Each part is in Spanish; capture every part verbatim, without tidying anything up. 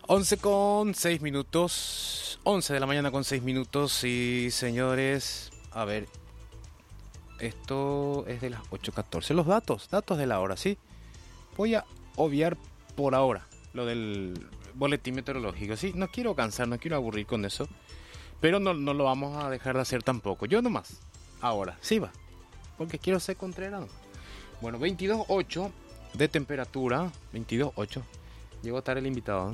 once con seis minutos, once de la mañana con seis minutos, y señores, a ver, esto es de las ocho catorce, los datos, datos de la hora, ¿sí? Voy a obviar por ahora lo del boletín meteorológico, ¿sí? No quiero cansar, no quiero aburrir con eso, pero no, no lo vamos a dejar de hacer tampoco, yo nomás, ahora, sí va, porque quiero ser Contreras nomás. Bueno, veintidós ocho de temperatura, veintidós ocho, llegó tarde el invitado, ¿no?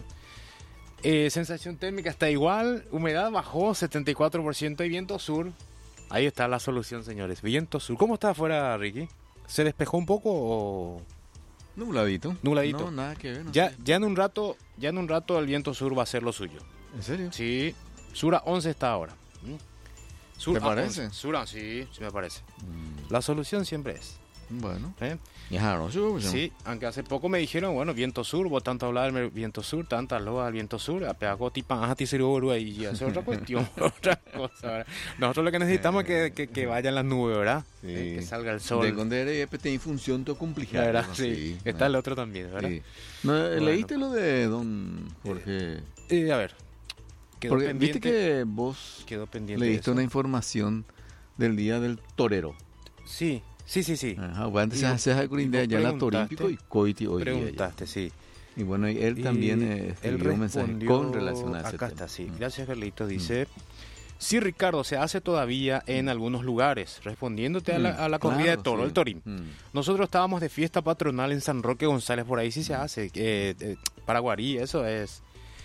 Eh, sensación térmica está igual, humedad bajó setenta y cuatro por ciento y viento sur. Ahí está la solución, señores. Viento sur. ¿Cómo está afuera, Ricky? ¿Se despejó un poco o...? Nubladito. Nubladito. No, nada que ver. No ya, sé. ya en un rato, ya en un rato el viento sur va a hacer lo suyo. ¿En serio? Sí. Sur a once está ahora. ¿Mm? Sur ¿Te a parece? once. Sur a, sí, sí me parece. Mm, La solución siempre es. bueno. ¿eh? Ya, no, yo, yo. Sí, aunque hace poco me dijeron, bueno, viento sur, vos tanto hablar del viento sur, tantas loas del viento sur, apegó tipan, ajá, tisero, y ya, eso es otra cuestión, otra cosa, ¿verdad? Nosotros lo que necesitamos es que, que, que vayan las nubes, ¿verdad? Sí. Eh, que salga el sol. De Condere E P T en función to La complicada. verdad, ¿no? sí. Está ¿no? el otro también, ¿verdad? Sí. No, Bueno. ¿leíste lo de don Jorge? Eh, a ver, quedó Porque pendiente, viste que vos quedó pendiente de leíste eso. una información del Día del Torero. Sí, sí, sí, sí. Ajá, bueno, antes Y vos- se hace con y idea vos ya en la preguntaste- Torímpico y Coiti hoy día ya. Preguntaste, sí. Y bueno, y él Y también eh, él escribió un mensaje respondió, con relación a ese acá tema. está, sí. Mm. Gracias, Carlito. Dice, sí, Ricardo, se hace todavía en algunos lugares, respondiéndote a la, a la Mm, corrida claro, de toro, sí. el Torín. Mm. Nosotros estábamos de fiesta patronal en San Roque González, por ahí sí se hace, eh, eh, Paraguarí, eso es.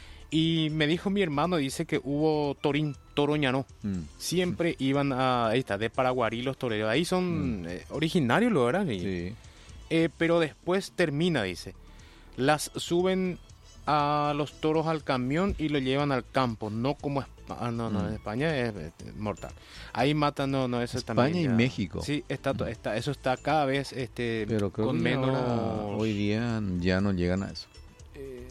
Y me dijo mi hermano, dice que hubo Torín, Toroñano. Mm. Siempre iban a, ahí está, de Paraguarí los toreros. Ahí son eh, originarios, lo eran. Y, Sí. eh, pero después termina, dice. Las suben a los toros al camión y lo llevan al campo, no como Espa- ah, no, no, Mm. en España es, eh, mortal. Ahí matan, no, no, eso España también y ya- México. Sí, está, to- está, eso está cada vez este, Pero creo con que menos. ahora, hoy día ya no llegan a eso. eh,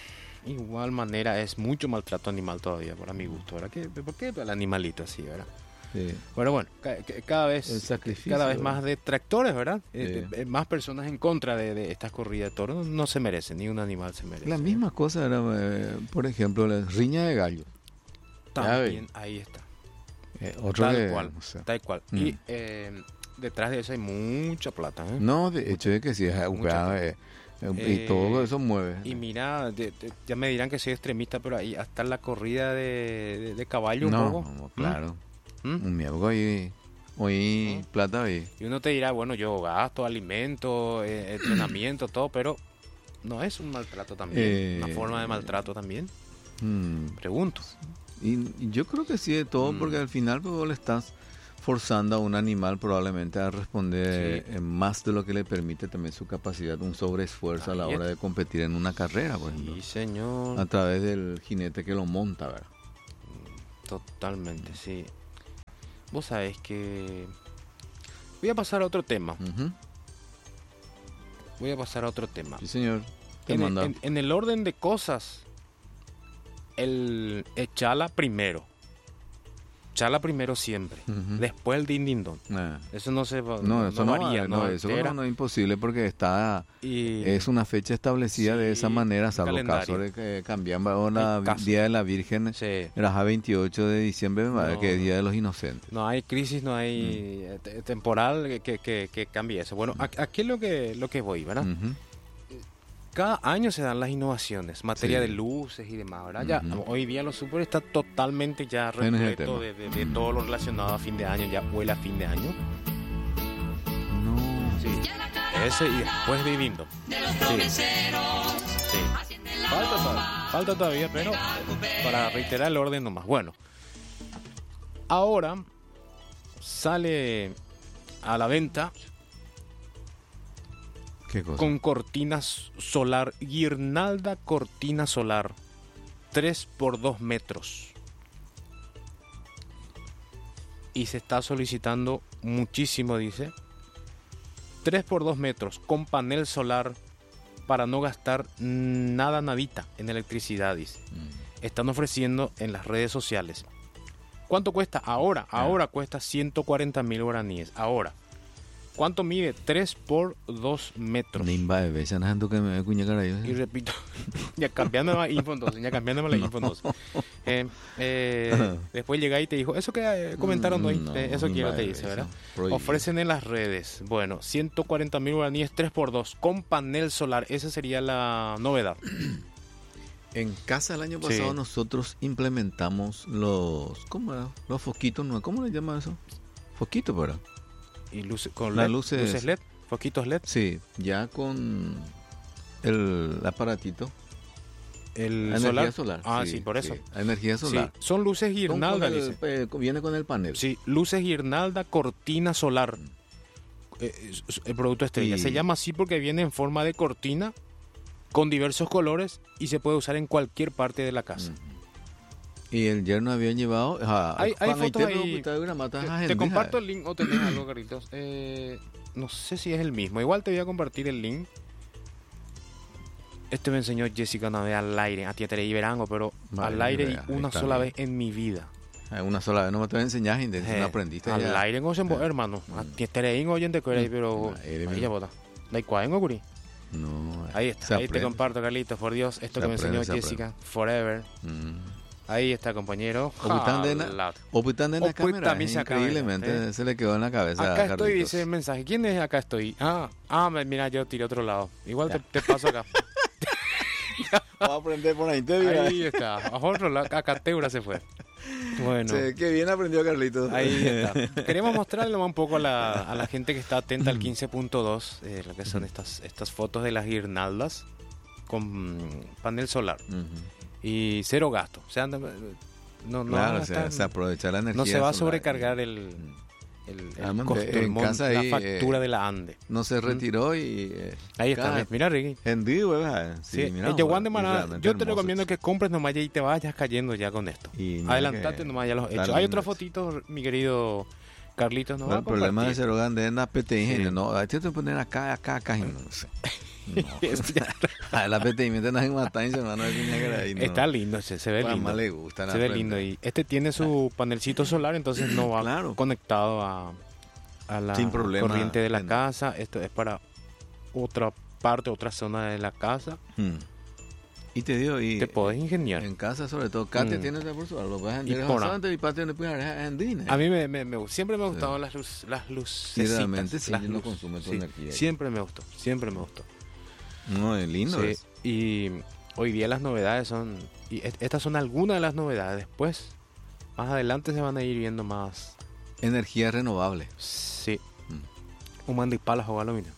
igual manera es mucho maltrato animal todavía, para mi gusto, ¿verdad? ¿Qué, ¿Por qué el animalito así, verdad? Sí. Bueno, bueno, ca- ca- cada El vez sacrificio. cada vez más detractores, ¿verdad? Sí. Eh, eh, más personas en contra de, de estas corridas de toros. No, no se merecen, ni un animal se merece. La misma cosa era, eh, por ejemplo, la riña de gallo. También, ahí está. Eh, otro Tal que, cual, o sea, tal cual. Mm. Y eh, detrás de eso hay mucha plata, ¿eh? no, de hecho es que sí, es jugada, eh, eh, Eh, y todo eso mueve. Y mira, de- de- ya me dirán que soy extremista, pero ahí hasta la corrida de, de, de caballo un no, poco. no, claro. ¿Mm? Un miego hoy, hoy ¿Mm? plata hoy. Y uno te dirá, bueno, yo gasto, alimento, eh, entrenamiento, todo, pero no es un maltrato también. Eh, Una forma de maltrato también. Mm. Pregunto. Y, y yo creo que sí de todo, Mm. porque al final pues, vos le estás forzando a un animal probablemente a responder Sí. eh, más de lo que le permite también su capacidad, un sobreesfuerzo a la Ahí hora de competir en una carrera, por ejemplo, Sí, señor. a través del jinete que lo monta, ¿verdad? Totalmente, sí. Vos sabés que... Voy a pasar a otro tema. Ujú. Voy a pasar a otro tema. Sí, señor. Te En, manda. en- en el orden de cosas, el Echala primero. Chala primero siempre. Ujú. Después el Din Din Don. Ah. Eso no se va, No, eso no, varía, no, no eso altera. no, no es imposible porque está Y es una fecha establecida de esa Sí, manera, salvo calendario. caso de que cambiamos ahora Hay casos. Día de la Virgen, sí, era a veintiocho de diciembre, No, que es no. Día de los Inocentes. no hay crisis, no hay Mm. eh, te- temporal que, que, que- que cambie eso. Bueno, a- aquí es lo que, lo que voy, ¿verdad? Ujú. Cada año se dan las innovaciones, materia Sí. de luces y demás, ¿verdad? Ya, Ujú. hoy día los super está totalmente ya En ese repleto tema. de, de- de todo lo relacionado a fin de año, ya huele a fin de año. No. Sí, ese y después viviendo. Sí, sí. Falta todavía, falta todavía, pero para reiterar el orden nomás. Bueno, ahora sale a la venta ¿Qué cosa? con cortinas solar, guirnalda cortina solar, tres por dos metros. Y se está solicitando muchísimo, dice. tres por dos metros con panel solar para no gastar nada, nadita en electricidad, dice. Mm. Están ofreciendo en las redes sociales. ¿Cuánto cuesta? Ahora, ahora cuesta ciento cuarenta mil guaraníes. Ahora. ¿Cuánto mide? tres por dos metros. Nimba de veces, no que me ve cuña cara Y ahí. repito, ya cambiándome la info entonces, ya cambiándome la info entonces. Eh, eh, después llega y te dijo, eso que eh, comentaron hoy, No, eh, eso ni quiero madre te dice, eso. ¿verdad? Prohibido. Ofrecen en las redes, bueno, ciento cuarenta mil guaraníes tres por dos con panel solar, esa sería la novedad. En casa el año pasado Sí. nosotros implementamos los, ¿cómo era? Los foquitos, ¿no? ¿Cómo le llaman eso? Foquitos, ¿verdad? Y luces, con Las LED, luces- luces LED, foquitos LED, Sí, ya con el aparatito. el La solar. energía solar. Ah, sí, por eso. La energía solar. Sí, son luces Con- guirnalda, con el- dice. eh, viene con el panel. Sí, luces guirnalda, cortina solar. Eh, es- es- el producto estrella. Y- Se llama así porque viene en forma de cortina con diversos colores y se puede usar en cualquier parte de la casa. Y el yerno había llevado. ah, Hay- hay Juan, fotos te ahí. pregunté de una mata, Te, ah, te gente, comparto ah. el link o tenés algo, Carlitos. Eh, no sé si es el mismo. Igual te voy a compartir el link. Este me enseñó Jessica una vez al aire, a Tietere y Verango, pero Vale, al aire vea, y una está sola bien. vez en mi vida. Ah, Una sola vez no me te voy a enseñar, gente. Si Eh, no aprendiste. al ya. aire en Osembo, Eh. hermano. A Tietere en oyente que era ahí, pero. Ah, eres Ahí bien. ya bota. ¿Da igual en Oguri? No, Ahí se está, ahí te aprende. comparto, Carlitos, por Dios, esto Se que me aprende, enseñó se Jessica, Forever. Mm. Ahí está, compañero. Oputan de na- Jalad. Oputan en la Oputan cámara. mi es saca, Increíblemente eh. se le quedó en la cabeza. a Acá estoy, Carlitos. dice el mensaje. ¿Quién es acá estoy? Ah, ah, me- mira, yo tiré otro lado. Igual te, Ya. te paso acá. Vamos a aprender por ahí. Te Ahí está. A otro lado, acá Teura se fue. Bueno, Sí, qué bien aprendió Carlitos. ahí está. Queremos mostrarle un poco a la, a la gente que está atenta al quince punto dos, eh, lo que son estas, estas fotos de las guirnaldas con panel solar. Ujú. Y cero gasto. O sea, no, no, no Claro, va a o sea, gastar- se aprovecha la energía. no se va a solar. sobrecargar el, el, el Ah, man, costo, en el mon- casa la ahí, factura eh, de la ANDE. No se retiró y. eh, Ahí está, cada- mira, Ricky. En vivo, ¿verdad? Sí, Sí, mira. el Yaguán de y Maná, realmente yo te hermoso. recomiendo que compres nomás ya y te vayas cayendo ya con esto. Y mira Adelantate que nomás ya los está hechos. Hay lindo otras eso. fotitos, mi querido Carlitos, nos va No, a el problema de compartir. Cero Grande es la P T I, Sí. gente. No, hay que poner acá, acá, acá. Y no sé. No. Eso ya- A la P T I me tenés en matar y se van a ver que era ahí, no. Está lindo, se, se ve Pues, lindo. más le gusta la Se ve frente. lindo. Y este tiene su panelcito solar, entonces no va Claro. conectado a, a la Sin problema, corriente de la no. casa. Esto es para otra parte, otra zona de la casa. Hmm. Y te digo, y Te podés ingeniar. en casa sobre todo, Kate Mm. tiene esa por su lo puedes Y vender por bastante y patio le puedes dejar en Disney. A mí me, me- me- siempre me gustaban las luz, las luces. Y realmente sí, no consume tu energía. Siempre me gustó, siempre me gustó. No, es lindo. Sí, es. y hoy día las novedades son, y est- estas son algunas de las novedades. Después, más adelante se van a ir viendo más. Energía renovable. Sí. Mm. Un mando y palas o algo, mira.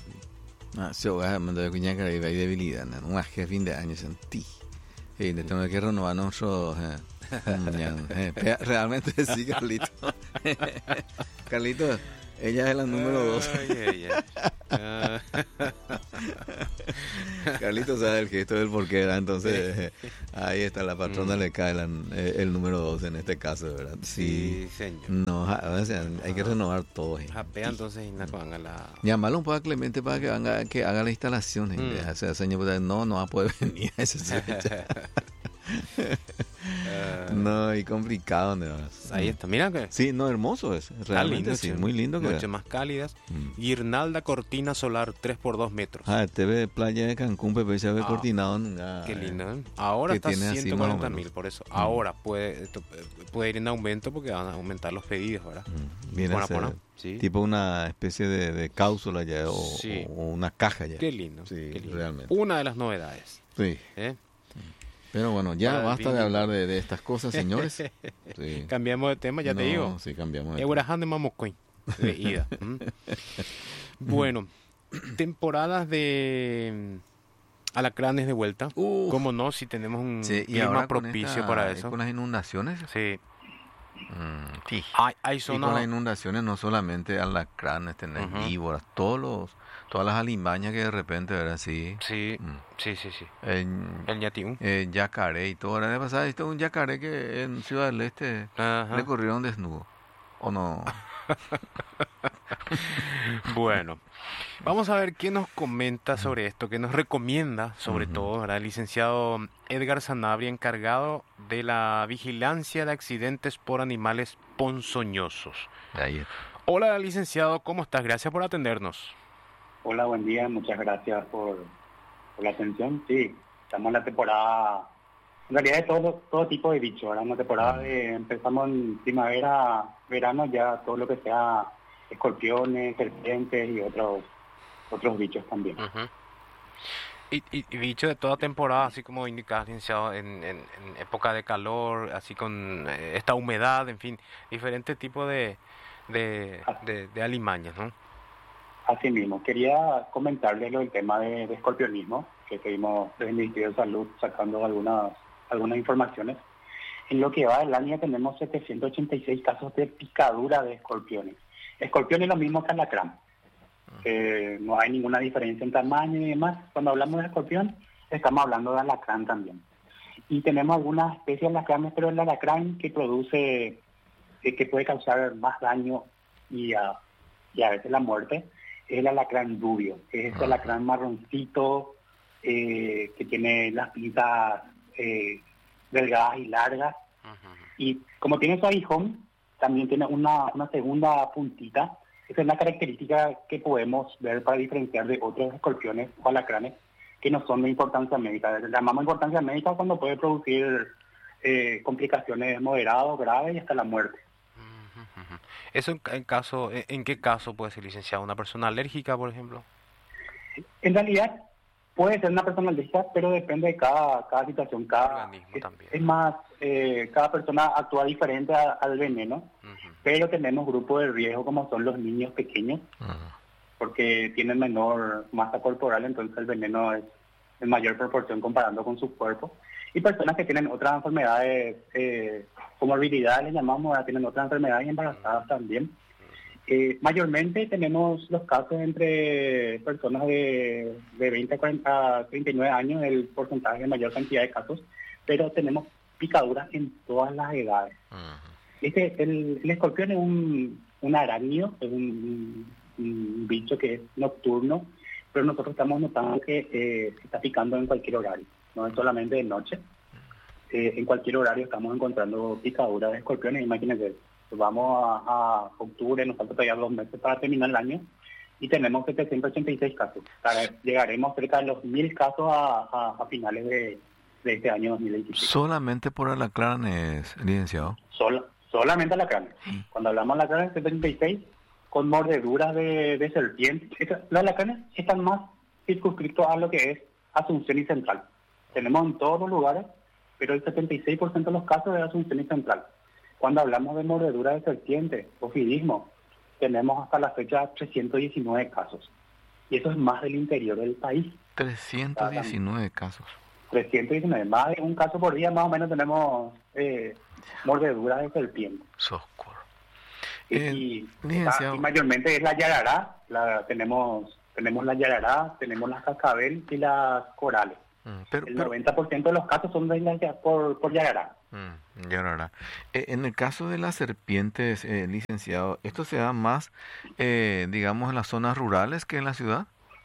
Ah, sí, voy a mandar a cuñar que hay debilidad, ¿no? Un que fin de año sentí. Y le tengo que renovar nuestro. eh, mm, ya, eh, pe- realmente sí, Carlito. Carlito, ella es la número dos. Ay, ay, ay. Ah, Carlito sabe el gesto del porqué, ¿verdad? Entonces, eh, ahí está, la patrona Mm. le cae la- eh, el número dos en este caso, ¿verdad? sí, señor. No, ja- o sea, hay que renovar todo. eh. Japea entonces y naco a la. Llamarlo un poco a Clemente para que, venga, que haga la instalación. Mm. eh. O sea, señor, pues, no, no va a poder venir a ese fecha. Ah, No, y complicado, ¿no? Ahí está, mira que. Sí, no, hermoso es. Realmente sí, sí. muy lindo. Que Noches más cálidas. Mm. Guirnalda cortina solar tres por dos metros. Ah, te ve playa de Cancún, Pepe, se ve Ah, cortinado. nunca, Qué eh. lindo, ¿eh? Ahora que está tiene así ciento más o cuarenta menos. mil, por eso. Mm. Ahora puede, esto, eh, puede ir en aumento porque van a aumentar los pedidos, ¿verdad? Mm, Viene Buena, a ser buena. Sí. tipo una especie de, de cápsula ya o, Sí. o una caja ya. Qué lindo. Sí, qué lindo. realmente. Una de las novedades. Sí. ¿eh? Pero bueno, ya Para el basta de fin. hablar de, de estas cosas, señores. Sí. Cambiamos de tema, ya te No, digo. Sí, cambiamos. de Eurahan de Mamocoin. De ida. ¿m? Bueno, temporadas de mm, alacranes de vuelta. Uf. ¿Cómo no? Si tenemos un Sí, y clima ahora con propicio esta- para y eso. Con las inundaciones. Sí. Mm, sí. Hay, hay Y con zonas. las inundaciones no solamente alacranes, tenés Ujú. víboras, todos los, todas las alimañas que de repente, ¿verdad? Sí. Sí, Mm. sí, sí, sí. El, El ñatiún. el yacaré y todo. Ahora de pasada, esto es un yacaré que en Ciudad del Este Ajá. le corrieron desnudo. ¿O no? Bueno, vamos a ver qué nos comenta sobre esto, qué nos recomienda, sobre Ujú. todo, ¿verdad? El licenciado Edgar Sanabria, encargado de la vigilancia de accidentes por animales ponzoñosos. Ahí. Hola, licenciado, ¿cómo estás? Gracias por atendernos. Hola, buen día, muchas gracias por, por la atención. Sí, estamos en la temporada, en realidad de todo, todo tipo de bichos, ahora en la temporada de, empezamos en primavera, verano, ya todo lo que sea escorpiones, serpientes y otros otros bichos también. Uh-huh. Y, y, y bicho de toda temporada, así como indicabas, licenciado, en, en, en época de calor, así con eh, esta humedad, en fin, diferentes tipos de, de, de, de alimañas, ¿no? Así mismo, quería comentarles lo del tema de, de escorpionismo, que estuvimos desde el Ministerio de Salud sacando algunas, algunas informaciones. En lo que va del año tenemos setecientos ochenta y seis casos de picadura de escorpiones. Escorpión es lo mismo que alacrán. Eh, no hay ninguna diferencia en tamaño y demás. Cuando hablamos de escorpión, estamos hablando de alacrán también. Y tenemos algunas especies de alacranes, pero el alacrán que produce, eh, que puede causar más daño y a, y a veces la muerte, es el alacrán rubio. Es este alacrán marroncito, eh, que tiene las pintas eh, delgadas y largas. Y como tiene su aguijón, también tiene una, una segunda puntita. Esa es una característica que podemos ver para diferenciar de otros escorpiones o alacranes que no son de importancia médica. Le llamamos importancia médica cuando puede producir eh, complicaciones moderadas, graves y hasta la muerte. ¿Eso en, en caso, en, en qué caso puede ser, licenciado? ¿Una persona alérgica, por ejemplo? En realidad puede ser una persona alérgica, pero depende de cada, cada situación. Cada, es, es más, eh, cada persona actúa diferente a, al veneno. Uh-huh. Pero tenemos grupos de riesgo como son los niños pequeños, uh-huh. porque tienen menor masa corporal, entonces el veneno es en mayor proporción comparando con su cuerpo. Y personas que tienen otras enfermedades, eh, comorbilidades le llamamos, ahora tienen otras enfermedades embarazadas también. Eh, mayormente tenemos los casos entre personas de, de veinte a cuarenta, a treinta y nueve años, el porcentaje de mayor cantidad de casos, pero tenemos picaduras en todas las edades. Uh-huh. Este, el, el escorpión es un, un arácnido, es un, un bicho que es nocturno, pero nosotros estamos notando que eh, se está picando en cualquier horario, no es solamente de noche. Eh, en cualquier horario estamos encontrando picaduras de escorpiones. Imagínense, vamos a, a octubre, nos falta todavía dos meses para terminar el año, y tenemos setecientos ochenta y seis casos. O sea, llegaremos cerca de los mil casos a, a, a finales de, de este año dos mil veintiséis. ¿Solamente por alacranes, licenciado? Sola. Solamente alacranes. Cuando hablamos de alacranes, setenta y seis, con mordeduras de, de serpiente. Los alacranes están más circunscritos a lo que es Asunción y Central. Tenemos en todos los lugares, pero el setenta y seis por ciento de los casos es Asunción y Central. Cuando hablamos de mordeduras de serpiente, ofidismo, tenemos hasta la fecha trescientos diecinueve casos. Y eso es más del interior del país. trescientos diecinueve casos. trescientos diecinueve, más de un caso por día, más o menos tenemos... Eh, mordeduras de serpiente. Soscor. Y, eh, y, y mayormente es la yarará, la, tenemos tenemos la yarará, tenemos las cascabel y las corales. Mm, pero, el pero, noventa por ciento de los casos son de la, por, por yarará. Mm, yarará. Eh, en el caso de las serpientes, eh, licenciado, ¿esto se da más, eh, digamos, en las zonas rurales que en la ciudad?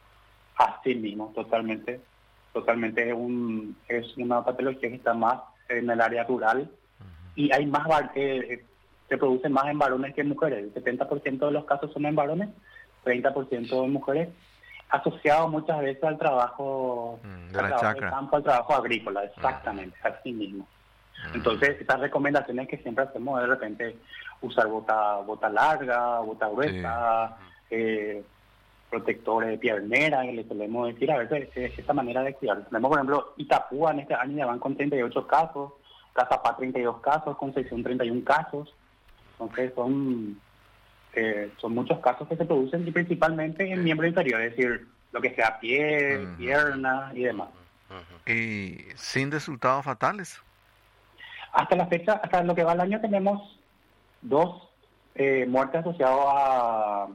Así mismo, totalmente. Totalmente es, un, es una patología que está más en el área rural. Y hay más, eh, se produce más en varones que en mujeres. El setenta por ciento de los casos son en varones, treinta por ciento en mujeres, asociado muchas veces al trabajo, mm, de al la trabajo chacra. de campo, al trabajo agrícola, exactamente, mm. así mismo. Mm. Entonces, estas recomendaciones que siempre hacemos, de repente, usar bota, bota larga, bota gruesa, sí. eh, protectores de piernera, que le solemos decir, a veces es esta manera de cuidar. Tenemos, por ejemplo, Itapúa en este año ya van con treinta y ocho casos, Cazapá treinta y dos casos, Concepción treinta y uno casos. Entonces son eh, son muchos casos que se producen y principalmente en miembro inferior, es decir, lo que sea pie, uh-huh. pierna y demás. Uh-huh. ¿Y sin resultados fatales? Hasta la fecha, hasta lo que va el año, tenemos dos eh, muertes asociadas a...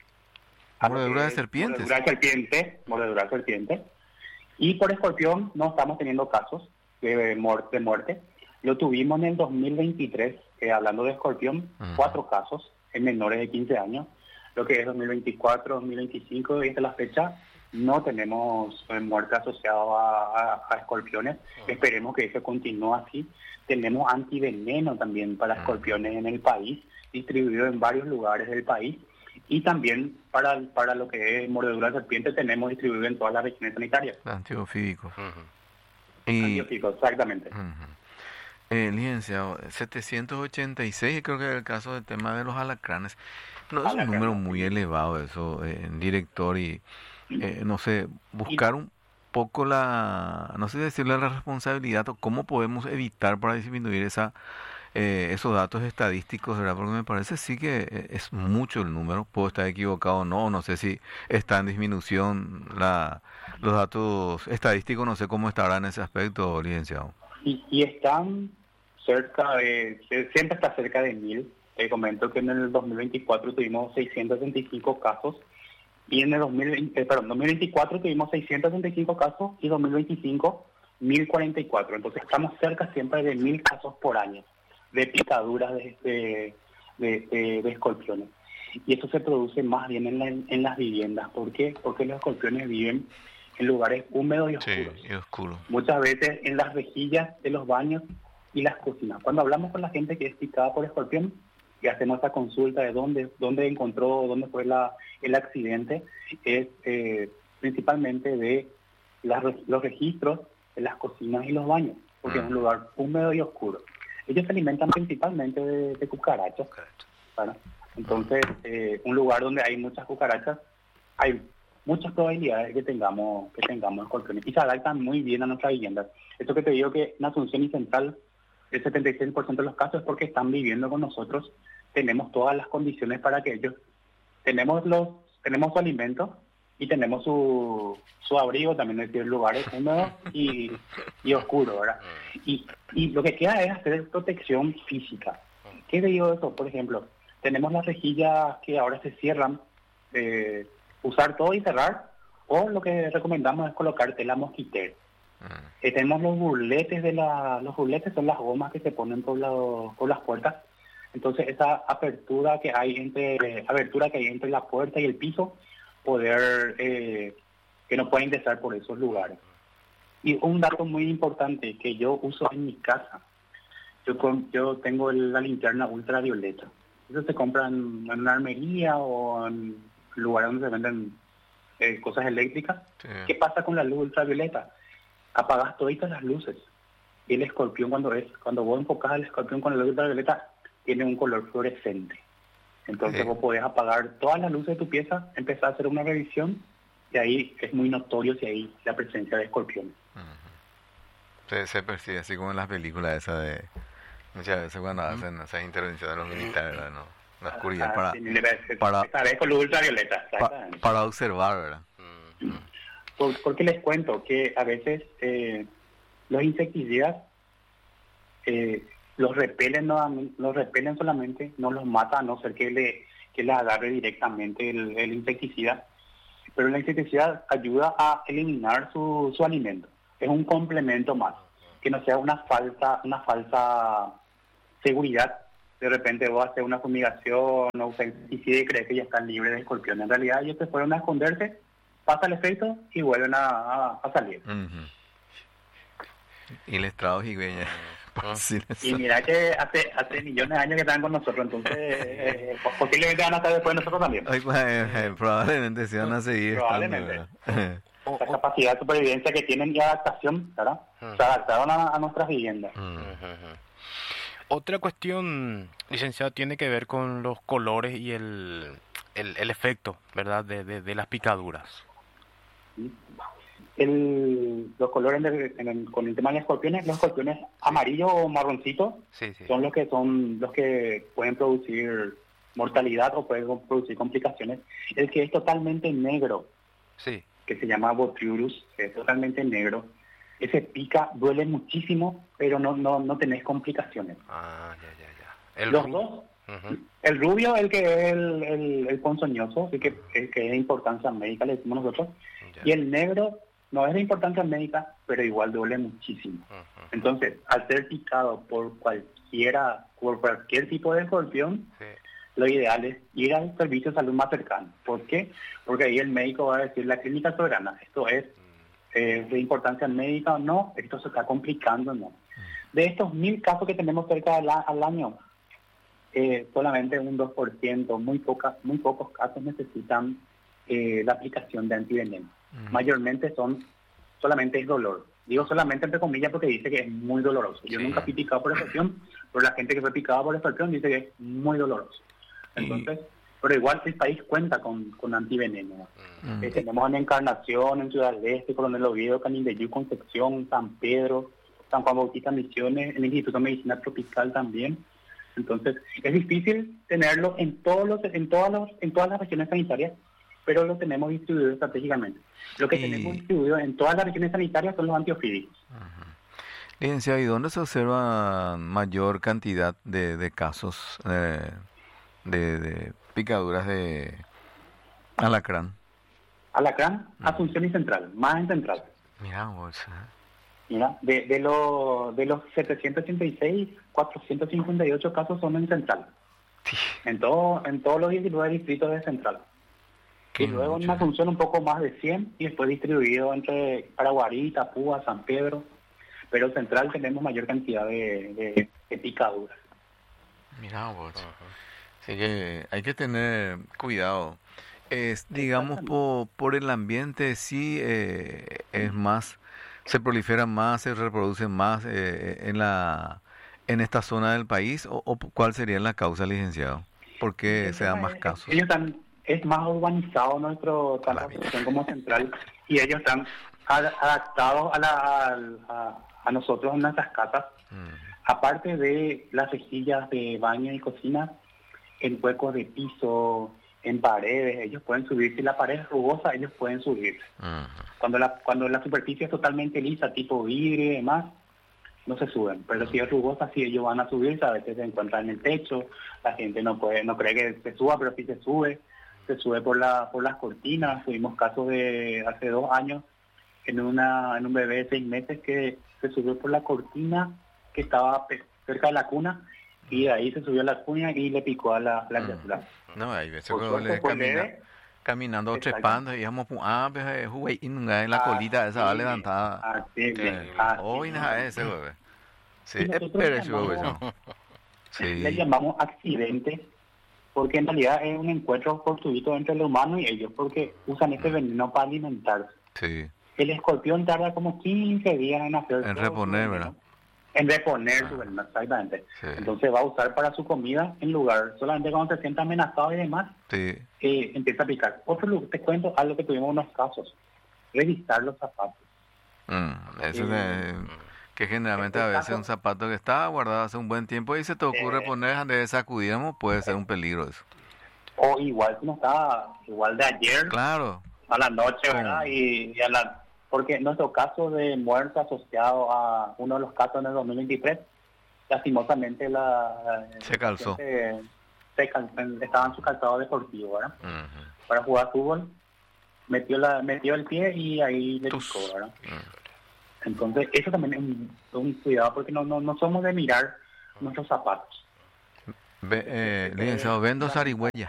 a mordedura de serpientes. Mordedura de serpiente, mordedura de serpiente. Y por escorpión no estamos teniendo casos de muerte. De muerte. Lo tuvimos en el dos mil veintitrés, eh, hablando de escorpión, uh-huh. cuatro casos en menores de quince años. Lo que es dos mil veinticuatro, dos mil veinticinco, y hasta la fecha, no tenemos eh, muerte asociada a, a, a escorpiones. Uh-huh. Esperemos que eso continúe así. Tenemos antiveneno también para uh-huh. escorpiones en el país, distribuido en varios lugares del país. Y también para, para lo que es mordedura de serpiente tenemos distribuido en todas las regiones sanitarias. Antiofídicos. Uh-huh. Y... Antiofídicos, exactamente. Uh-huh. Eh, licenciado, setecientos ochenta y seis, creo que es el caso del tema de los alacranes. No, es un número muy elevado eso, eh, director, y eh, no sé, buscar un poco la, no sé decirle la responsabilidad o cómo podemos evitar para disminuir esa eh, esos datos estadísticos, ¿verdad? Porque me parece sí que es mucho el número, puedo estar equivocado o no, no sé si está en disminución la, los datos estadísticos, no sé cómo estará en ese aspecto, licenciado. Y, y están cerca de, siempre está cerca de mil. Te comento que en el dos mil veinticuatro tuvimos seiscientos sesenta y cinco casos y en el dos mil veinte, eh, perdón, dos mil veinticuatro tuvimos seiscientos sesenta y cinco casos y dos mil veinticinco mil cuarenta y cuatro. Entonces estamos cerca siempre de mil casos por año de picaduras de, de, de, de, de escorpiones. Y esto se produce más bien en, la, en las viviendas. ¿Por qué? Porque los escorpiones viven en lugares húmedos y oscuros. Sí, y oscuro. Muchas veces en las rejillas de los baños y las cocinas. Cuando hablamos con la gente que es picada por escorpión y hacemos esta consulta de dónde dónde encontró, dónde fue la, el accidente, es eh, principalmente de las, los registros de las cocinas y los baños, porque mm. es un lugar húmedo y oscuro. Ellos se alimentan principalmente de, de cucarachas, ¿verdad? Entonces, eh, un lugar donde hay muchas cucarachas, hay muchas probabilidades de que tengamos que tengamos escorpiones y se adaptan muy bien a nuestras viviendas. Esto que te digo que en Asunción y Central el setenta y seis por ciento de los casos es porque están viviendo con nosotros, tenemos todas las condiciones para que ellos, tenemos los tenemos su alimento y tenemos su, su abrigo, también es decir, lugares húmedos y, y oscuros, ¿verdad? Y, y lo que queda es hacer protección física. ¿Qué digo eso? Por ejemplo, tenemos las rejillas que ahora se cierran, eh, usar todo y cerrar, o lo que recomendamos es colocar tela mosquitera. Uh-huh. Eh, tenemos los burletes de la, los burletes son las gomas que se ponen por, la, por las puertas. Entonces esa apertura que hay entre eh, abertura que hay entre la puerta y el piso, poder eh, que no pueden ingresar por esos lugares. Y un dato muy importante que yo uso en mi casa, yo yo tengo la linterna ultravioleta. Eso se compra en, en una armería o en lugares donde se venden eh, cosas eléctricas. Sí. ¿Qué pasa con la luz ultravioleta? Apagas toditas las luces. Y el escorpión, cuando es cuando vos enfocás al escorpión con la luz ultravioleta, tiene un color fluorescente. Entonces sí. Vos podés apagar todas las luces de tu pieza, empezar a hacer una revisión, y ahí es muy notorio si hay la presencia de escorpiones. Uh-huh. Se, se percibe así como en las películas esas de... Muchas veces cuando uh-huh. hacen esas intervenciones de los militares, ¿no? La oscuridad, ah, para, sí, para, para, con luz ultravioleta, pa, para observar, ¿verdad? Uh-huh. Por, porque les cuento que a veces eh, los insecticidas eh, los repelen, no, los repelen solamente, no los mata, a no ser que le que le agarre directamente el, el insecticida, pero la insecticida ayuda a eliminar su, su alimento. Es un complemento más, que no sea una falsa, una falsa seguridad. De repente vos haces una fumigación o usas insecticida y crees que ya están libres de escorpión. En realidad ellos se fueron a esconderse, pasa el efecto y vuelven a, a, a salir. Uh-huh. Y les trajo higüeña. Y mira que hace hace millones de años que están con nosotros, entonces eh, posiblemente van a estar después de nosotros también. Ay, pues, eh, probablemente se van a seguir. Probablemente. Estando, la capacidad de supervivencia que tienen y adaptación, ¿verdad? Se adaptaron a, a nuestras viviendas. Uh-huh. Otra cuestión, licenciado, tiene que ver con los colores y el, el, el efecto, ¿verdad?, de, de, de las picaduras. El, los colores de, en el, con el tema de los escorpiones, los escorpiones amarillos o marroncitos sí, sí. son los que son los que pueden producir mortalidad o pueden producir complicaciones. El que es totalmente negro, sí. que se llama Botrurus, que es totalmente negro, ese pica, duele muchísimo, pero no no no tenés complicaciones. Ah, ya, ya, ya. El los ru- dos, uh-huh. el rubio, el que es el, el, el ponzoñoso, el que, el que es de importancia médica, le decimos nosotros, ya. Y el negro no es de importancia médica, pero igual duele muchísimo. Uh-huh. Entonces, al ser picado por cualquiera, por cualquier tipo de escorpión, sí. lo ideal es ir al servicio de salud más cercano. ¿Por qué? Porque ahí el médico va a decir, la clínica soberana, esto es eh, de importancia médica o no, esto se está complicando o no. De estos mil casos que tenemos cerca del, al año, eh, solamente un dos por ciento, muy, pocas, muy pocos casos necesitan eh, la aplicación de antiveneno. Uh-huh. Mayormente son, solamente es dolor. Digo solamente entre comillas porque dice que es muy doloroso. Yo sí. nunca fui picado por escorpión, pero la gente que fue picada por escorpión dice que es muy doloroso. Entonces, y... pero igual el país cuenta con, con antiveneno. Uh-huh. Eh, tenemos en Encarnación, en Ciudad del Este, Coronel Oviedo, Canindeyú, Concepción, San Pedro, San Juan Bautista, Misiones, el Instituto de Medicina Tropical también. Entonces, es difícil tenerlo en todos los, en todas los, en todas las regiones sanitarias, pero lo tenemos distribuido estratégicamente. Lo que y... tenemos distribuido en todas las regiones sanitarias son los antiofídicos. Uh-huh. Licenciado, ¿y dónde se observa mayor cantidad de, de casos eh, de, de picaduras de alacrán? Alacrán, uh-huh. Asunción y Central, más en Central. Mira vos, ¿eh? Mira, de, de, lo, de los setecientos ochenta y seis, cuatrocientos cincuenta y ocho casos son en Central. Sí. En, todo, en todos los diecinueve distritos de Central. Qué y luego mucho. En Asunción un poco más de cien y después distribuido entre Paraguarí, Tapúa, San Pedro. Pero Central tenemos mayor cantidad de, de, de picaduras. Mira vos. Uh-huh. Así que hay que tener cuidado. Es, digamos, por, por el ambiente sí eh, es más... ¿Se proliferan más, se reproducen más eh, en la en esta zona del país? ¿O, o cuál sería la causa, licenciado? ¿Por qué se dan más casos? Ellos están, es más urbanizado nuestro, tanto Asunción como Central, y ellos están ad, adaptados a, la, a, a nosotros en nuestras casas. Mm. Aparte de las rejillas de baño y cocina, en huecos de piso, en paredes, ellos pueden subir. Si la pared es rugosa, ellos pueden subir. Uh-huh. Cuando la cuando la superficie es totalmente lisa, tipo vidrio y demás, no se suben. Pero uh-huh. si es rugosa, sí, ellos van a subirse. A veces se encuentran en el techo, la gente no puede no cree que se suba, pero sí se sube. Se sube por la por las cortinas. Tuvimos casos de hace dos años en una en un bebé de seis meses que se subió por la cortina que estaba cerca de la cuna, y de ahí se subió a la cuna y le picó a la, la criatura. Uh-huh. No, hay veces que le camina, caminando o trepando y íbamos ah, pues jugué en la colita esa va levantada. Así que hoy nada ese bebé. Sí, es perezoso eso. Sí. Le llamamos accidente porque en realidad es un encuentro fortuito entre el humano y ellos porque usan este veneno para alimentarse. Sí. El escorpión tarda como quince días en hacer en reponer, ¿verdad? En reponer ah, su veneno, exactamente. Sí. Entonces va a usar para su comida en lugar, solamente cuando se sienta amenazado y demás, sí. eh, empieza a picar. Otro, te cuento algo que tuvimos unos casos, revisar los zapatos. Mm, eso eh, de, que generalmente a veces caso, un zapato que está guardado hace un buen tiempo y se te ocurre eh, poner donde sacudíamos, puede ser un peligro eso. O igual si no está, igual de ayer, claro, a la noche, ¿verdad? Y, y a la... Porque nuestro caso de muerte asociado a uno de los casos en el dos mil veintitrés, lastimosamente la... Se calzó. Se, se cal, estaba en su calzado deportivo, ¿verdad? Uh-huh. Para jugar fútbol, metió la metió el pie y ahí le picó, ¿verdad? Uh-huh. Entonces, eso también es un, un cuidado, porque no, no, no somos de mirar nuestros zapatos. Ve, eh, licenciado, vendo zarigüeya.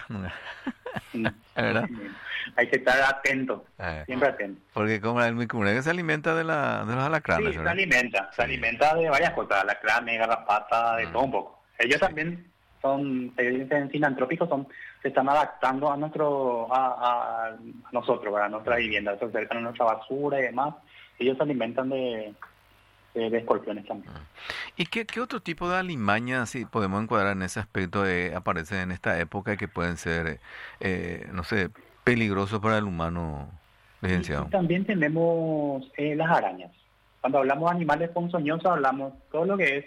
¿Verdad? Hay que estar atento, eh, siempre atento. Porque como el micumurega se alimenta de la de los alacranes, sí, ¿verdad? se alimenta, sí. se alimenta de varias cosas, alacranes, garrapata, de mm. todo un poco. Ellos sí. también son, se dicen sinantrópicos, son, se están adaptando a nuestro, a, a, a nosotros, ¿verdad? A nuestra vivienda, se acercan a nuestra basura y demás. Ellos se alimentan de, de, de escorpiones también. ¿Y qué, qué otro tipo de alimañas, si podemos encuadrar en ese aspecto, eh, aparecen en esta época y que pueden ser, eh, no sé, peligroso para el humano, licenciado? Y también tenemos eh, las arañas. Cuando hablamos de animales ponzoñosos, hablamos todo lo que es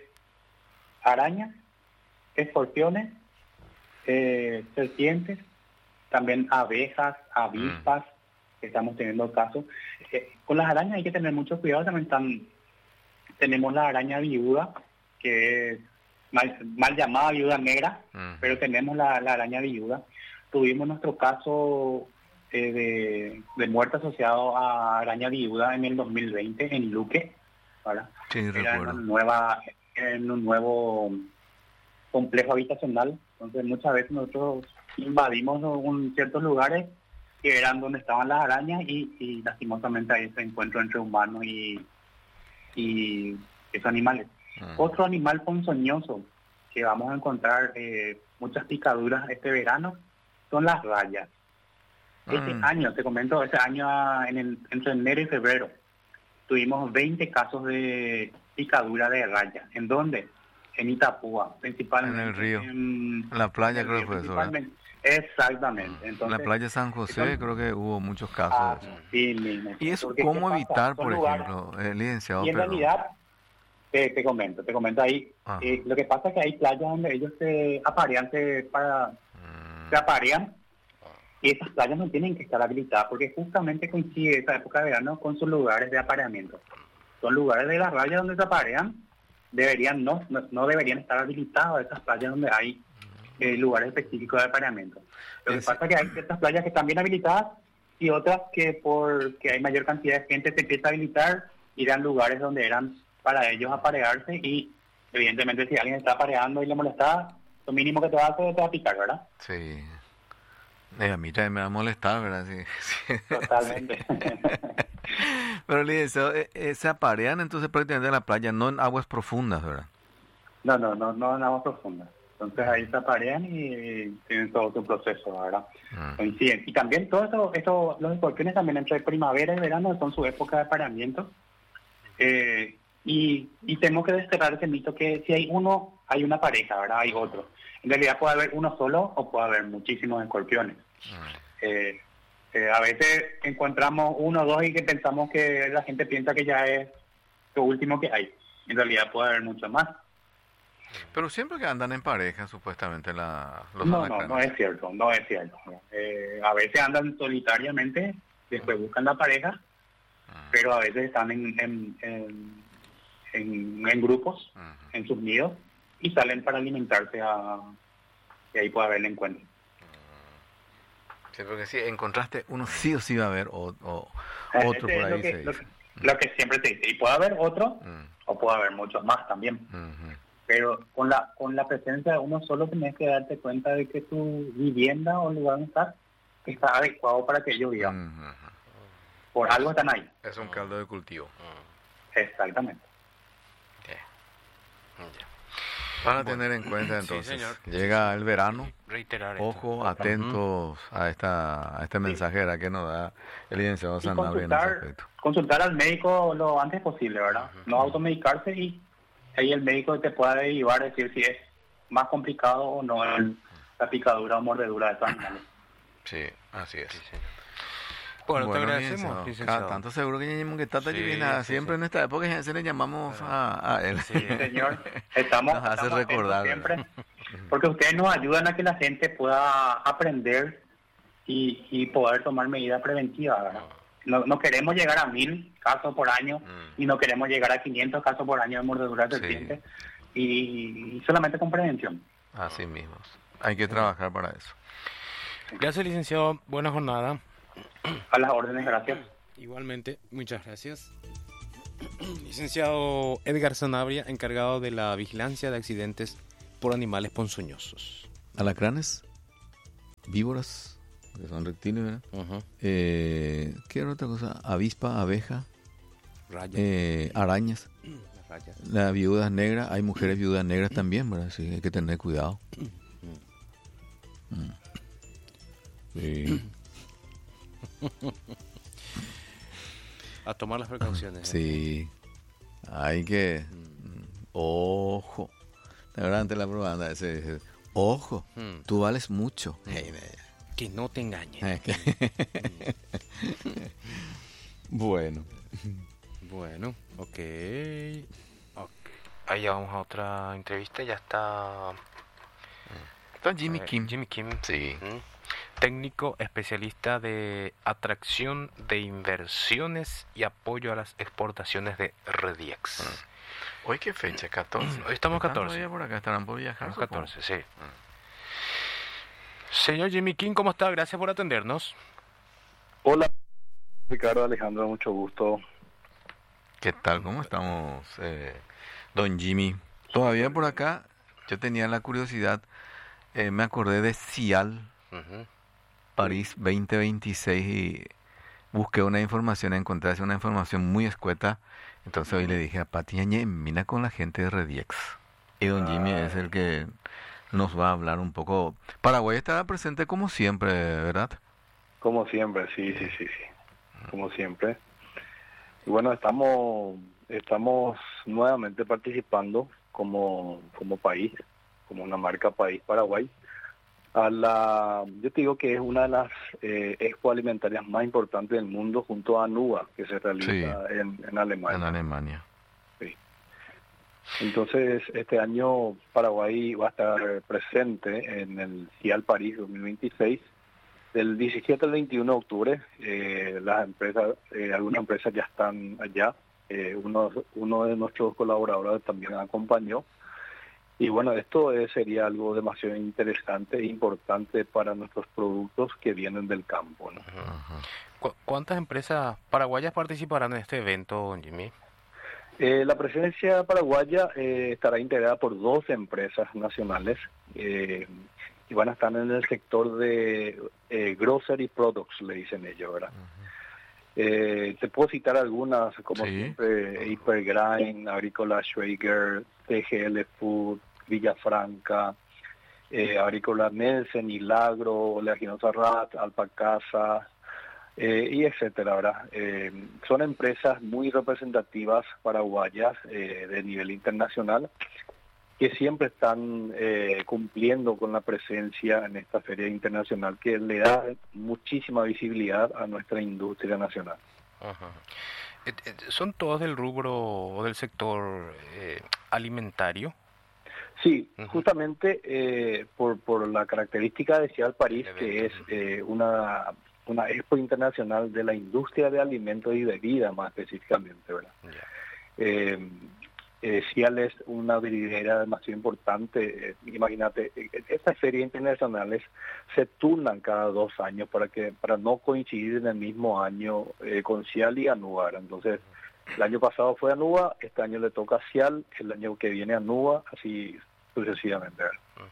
arañas, escorpiones, eh, serpientes, también abejas, avispas, mm. que estamos teniendo casos. Eh, con las arañas hay que tener mucho cuidado. También están, tenemos la araña viuda, que es mal, mal llamada viuda negra, mm. pero tenemos la, la araña viuda. Tuvimos nuestro caso eh, de, de muerte asociado a araña viuda en el dos mil veinte en Luque, ¿verdad? Sí, Era en, una nueva, en un nuevo complejo habitacional Entonces muchas veces nosotros invadimos un, ciertos lugares que eran donde estaban las arañas y, y lastimosamente hay ese encuentro entre humanos y, y esos animales. Mm. Otro animal ponzoñoso que vamos a encontrar eh, muchas picaduras este verano son las rayas. Mm. Este año, te comento, este año en el, entre enero y febrero tuvimos veinte casos de picadura de rayas. ¿En dónde? En Itapúa, principalmente. En el río. En, en la playa, en creo que fue eso, ¿verdad? Exactamente. Entonces, en la playa de San José entonces, creo que hubo muchos casos. Ah, sí, mismo. ¿Y eso Porque, cómo evitar, por lugares, ejemplo, eh, licenciado? Y en pero... realidad, te, te comento, te comento ahí, ah. eh, lo que pasa es que hay playas donde ellos se aparean, se, para, mm. se aparean, y esas playas no tienen que estar habilitadas, porque justamente coincide esa época de verano con sus lugares de apareamiento. Son lugares de las rayas donde se aparean, deberían no, no, no deberían estar habilitadas esas playas donde hay eh, lugares específicos de apareamiento. Lo que pasa es que hay ciertas playas que están bien habilitadas y otras que porque hay mayor cantidad de gente se empieza a habilitar, irán lugares donde eran para ellos aparearse y evidentemente si alguien está apareando y le molesta, lo mínimo que te va a hacer te va a picar, ¿verdad? Sí. Eh, a mí también me va a molestar, ¿verdad? Sí, sí. Totalmente. Pero licenciado, eh, eh, se aparean entonces prácticamente en la playa, no en aguas profundas, ¿verdad? No, no, no, no en aguas profundas. Entonces ahí se aparean y tienen todo su proceso, ¿verdad? Mm. Coinciden. Y también todo eso, eso, los escorpiones también entre primavera y verano son su época de apareamiento. Eh, y, y tenemos que desterrar ese mito que si hay uno, hay una pareja, ¿verdad? Hay otro. En realidad puede haber uno solo o puede haber muchísimos escorpiones. Mm. Eh, eh, a veces encontramos uno o dos y que pensamos que la gente piensa que ya es lo último que hay. En realidad puede haber mucho más. Pero siempre que andan en pareja, supuestamente, la, los No, no, no es cierto, no es cierto. Eh, a veces andan solitariamente, después uh-huh. buscan la pareja, uh-huh. pero a veces están en en, en, en, en grupos, uh-huh. en sus nidos, y salen para alimentarse a, y ahí puede haber el encuentro. Sí, porque si encontraste uno, sí o sí va a haber o, o otro por ahí. Lo que, lo, que, lo que siempre te dice, y puede haber otro, uh-huh. o puede haber muchos más también. Uh-huh. Pero con la con la presencia de uno solo tenés que darte cuenta de que tu vivienda o lugar donde estás está adecuado para que ellos vivan. Uh-huh. Por algo están ahí. Es un caldo de cultivo. Uh-huh. Exactamente. Okay. Okay. Para bueno, tener en cuenta entonces, sí, llega el verano, reiterar ojo, atentos uh-huh. a esta a este mensajera sí. que nos da el licenciado Sanabria en ese aspecto. Consultar al médico lo antes posible, ¿verdad? Uh-huh. No automedicarse y ahí el médico te puede derivar, decir si es más complicado o no el, la picadura o mordedura de estos animales. Sí, así es. Sí, sí. Bueno, bueno, te agradecemos. Cada tanto seguro que que está sí, sí, siempre sí. en esta época ya se le llamamos sí. a, a él. Sí, señor. Estamos, nos hace estamos recordar siempre, porque ustedes nos ayudan a que la gente pueda aprender y, y poder tomar medidas preventivas, ¿verdad? No, no queremos llegar a mil casos por año mm. y no queremos llegar a quinientos casos por año de mordedura de serpiente sí. y, y solamente con prevención. Así mismo. Hay que trabajar para eso. Gracias, licenciado. Buena jornada. A las órdenes, gracias. Igualmente, muchas gracias. Licenciado Edgar Sanabria, encargado de la vigilancia de accidentes por animales ponzoñosos. Alacranes, víboras, que son reptiles, ¿verdad? Uh-huh. Eh, ¿Qué era otra cosa? Avispa, abeja, eh, arañas. Las La viudas negras, hay mujeres viudas negras también, ¿verdad? Sí, hay que tener cuidado. Mm. Sí. A tomar las precauciones. Sí. Hay que... Mm. Ojo. La verdad, ante la propaganda, ese, ese, ojo, mm. tú vales mucho. Mm. Hey, que no te engañen. Bueno. Bueno, ok. okay. Ahí vamos a otra entrevista. Ya está... Está Jimmy eh, Kim. Jimmy Kim. Sí. ¿Mm? Técnico especialista de atracción de inversiones y apoyo a las exportaciones de Rediex. Mm. ¿Hoy qué fecha? ¿catorce? Hoy estamos catorce. ¿Están por acá? ¿Estarán por viajar? Estamos catorce, sí. Mm. Señor Jimmy King, ¿cómo está? Gracias por atendernos. Hola, Ricardo, Alejandro, mucho gusto. ¿Qué tal? ¿Cómo estamos, eh, don Jimmy? Todavía por acá, yo tenía la curiosidad, eh, me acordé de Cial, uh-huh. París veinte veintiséis, y busqué una información, encontré una información muy escueta. Entonces hoy le dije a Pati, mira con la gente de Rediex. Y don Jimmy es el que nos va a hablar un poco. Paraguay estará presente como siempre, ¿verdad? Como siempre, sí, sí, sí, sí. Como siempre. Y bueno, estamos estamos nuevamente participando como, como país, como una marca país Paraguay. A la, yo te digo que es una de las eh, expo alimentarias más importantes del mundo, junto a ANUA, que se realiza sí, en, en Alemania. En Alemania. Sí. Entonces, este año Paraguay va a estar presente en el Cial París dos mil veintiséis, del diecisiete al veintiuno de octubre. Eh, las empresas, eh, algunas empresas ya están allá. Eh, uno, uno de nuestros colaboradores también acompañó. Y bueno, esto es, sería algo demasiado interesante e importante para nuestros productos que vienen del campo, ¿no? ¿Cu- ¿Cuántas empresas paraguayas participarán en este evento, don Jimmy? Eh, la presencia paraguaya eh, estará integrada por dos empresas nacionales eh, y van a estar en el sector de eh, grocery products, le dicen ellos, ¿verdad? Uh-huh. Eh, te puedo citar algunas, como ¿sí? siempre, Hypergrain, Agrícola Schweiger, T G L Food, Villafranca, eh, Agrícola Nelsen, Hilagro, Oleaginosa Rat, Alpacasa, eh, y etcétera, ¿verdad? Eh, son empresas muy representativas paraguayas eh, de nivel internacional que siempre están eh, cumpliendo con la presencia en esta feria internacional que le da muchísima visibilidad a nuestra industria nacional. Ajá. ¿Son todos del rubro o del sector eh, alimentario? Sí, uh-huh. justamente eh, por, por la característica de Cial París, que es eh, una, una expo internacional de la industria de alimentos y bebidas más específicamente, ¿verdad? Yeah. Eh, eh, Cial es una vidriera demasiado importante. Eh, imagínate, estas ferias internacionales se turnan cada dos años para que para no coincidir en el mismo año eh, con Cial y ANUA. Entonces, el año pasado fue ANUA, este año le toca a Cial, el año que viene ANUA, así sucesivamente. Uh-huh.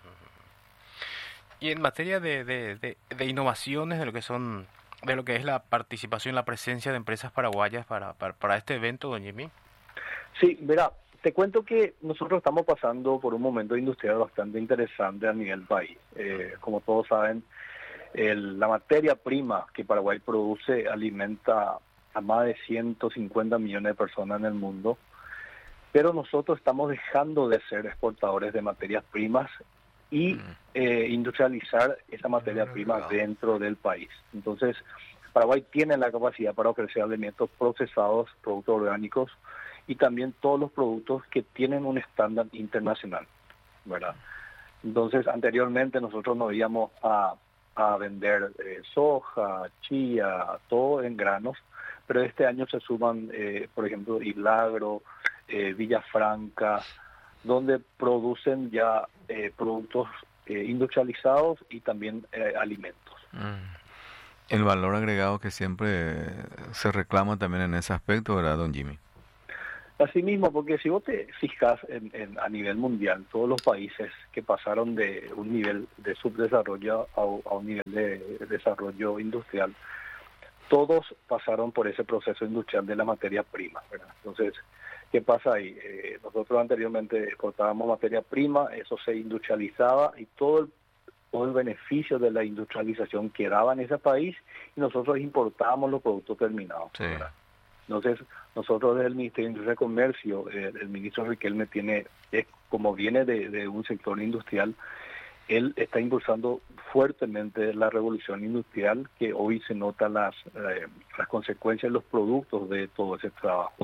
Y en materia de, de, de, de innovaciones, de lo que son, de lo que es la participación, la presencia de empresas paraguayas para, para, para este evento, don Jimmy. Sí, verá, te cuento que nosotros estamos pasando por un momento industrial bastante interesante a nivel país. Eh, como todos saben, el, la materia prima que Paraguay produce alimenta a más de ciento cincuenta millones de personas en el mundo, pero nosotros estamos dejando de ser exportadores de materias primas y mm. eh, industrializar esa materia mm, prima no. dentro del país. Entonces, Paraguay tiene la capacidad para ofrecer alimentos procesados, productos orgánicos y también todos los productos que tienen un estándar internacional, ¿verdad? Entonces, anteriormente nosotros nos íbamos a, a vender eh, soja, chía, todo en granos, pero este año se suman, eh, por ejemplo, Hilagro, eh, Villafranca, donde producen ya eh, productos eh, industrializados y también eh, alimentos. Mm. El valor agregado que siempre se reclama también en ese aspecto, ¿verdad, don Jimmy? Así mismo, porque si vos te fijas en, en, a nivel mundial, todos los países que pasaron de un nivel de subdesarrollo a, a un nivel de, de desarrollo industrial, todos pasaron por ese proceso industrial de la materia prima, ¿verdad? Entonces, ¿qué pasa ahí? Eh, nosotros anteriormente exportábamos materia prima, eso se industrializaba y todo el, todo el beneficio de la industrialización quedaba en ese país y nosotros importábamos los productos terminados, sí. ¿verdad? Entonces, nosotros desde el Ministerio de Industria y Comercio, eh, el ministro Riquelme tiene, eh, como viene de, de un sector industrial, él está impulsando fuertemente la revolución industrial, que hoy se notan las, eh, las consecuencias de los productos de todo ese trabajo.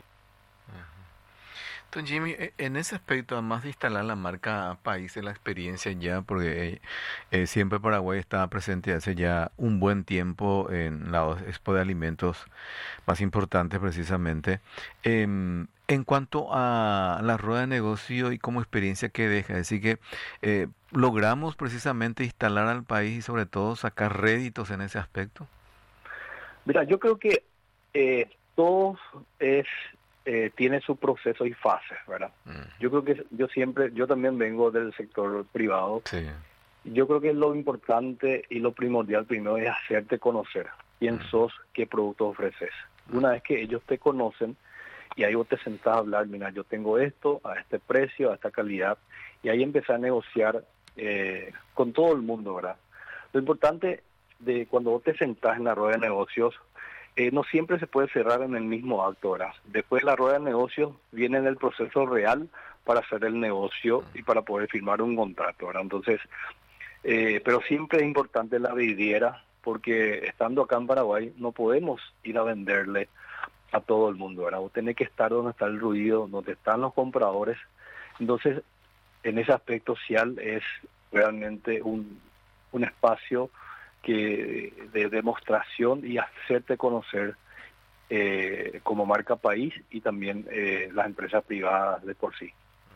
Don Jimmy, en ese aspecto, además de instalar la marca país en la experiencia ya, porque eh, siempre Paraguay estaba presente hace ya un buen tiempo en la expo de alimentos más importante precisamente, eh, en cuanto a la rueda de negocio y como experiencia que deja, es decir que eh, logramos precisamente instalar al país y sobre todo sacar réditos en ese aspecto. Mira, yo creo que eh, todo es Eh, tiene su proceso y fases, ¿verdad? Mm. Yo creo que yo siempre, yo también vengo del sector privado, sí. Yo creo que lo importante y lo primordial primero es hacerte conocer quién sos, qué producto ofreces. Una vez que ellos te conocen, y ahí vos te sentás a hablar, mira, yo tengo esto, a este precio, a esta calidad, y ahí empezás a negociar eh, con todo el mundo, ¿verdad? Lo importante de cuando vos te sentás en la rueda de negocios, eh, no siempre se puede cerrar en el mismo acto, ¿verdad? Después la rueda de negocios viene en el proceso real para hacer el negocio y para poder firmar un contrato, ¿verdad? Entonces, eh, pero siempre es importante la vidriera, porque estando acá en Paraguay no podemos ir a venderle a todo el mundo, ¿verdad? Vos tenés que estar donde está el ruido, donde están los compradores. Entonces, en ese aspecto social es realmente un, un espacio que de demostración y hacerte conocer eh, como marca país y también eh, las empresas privadas de por sí.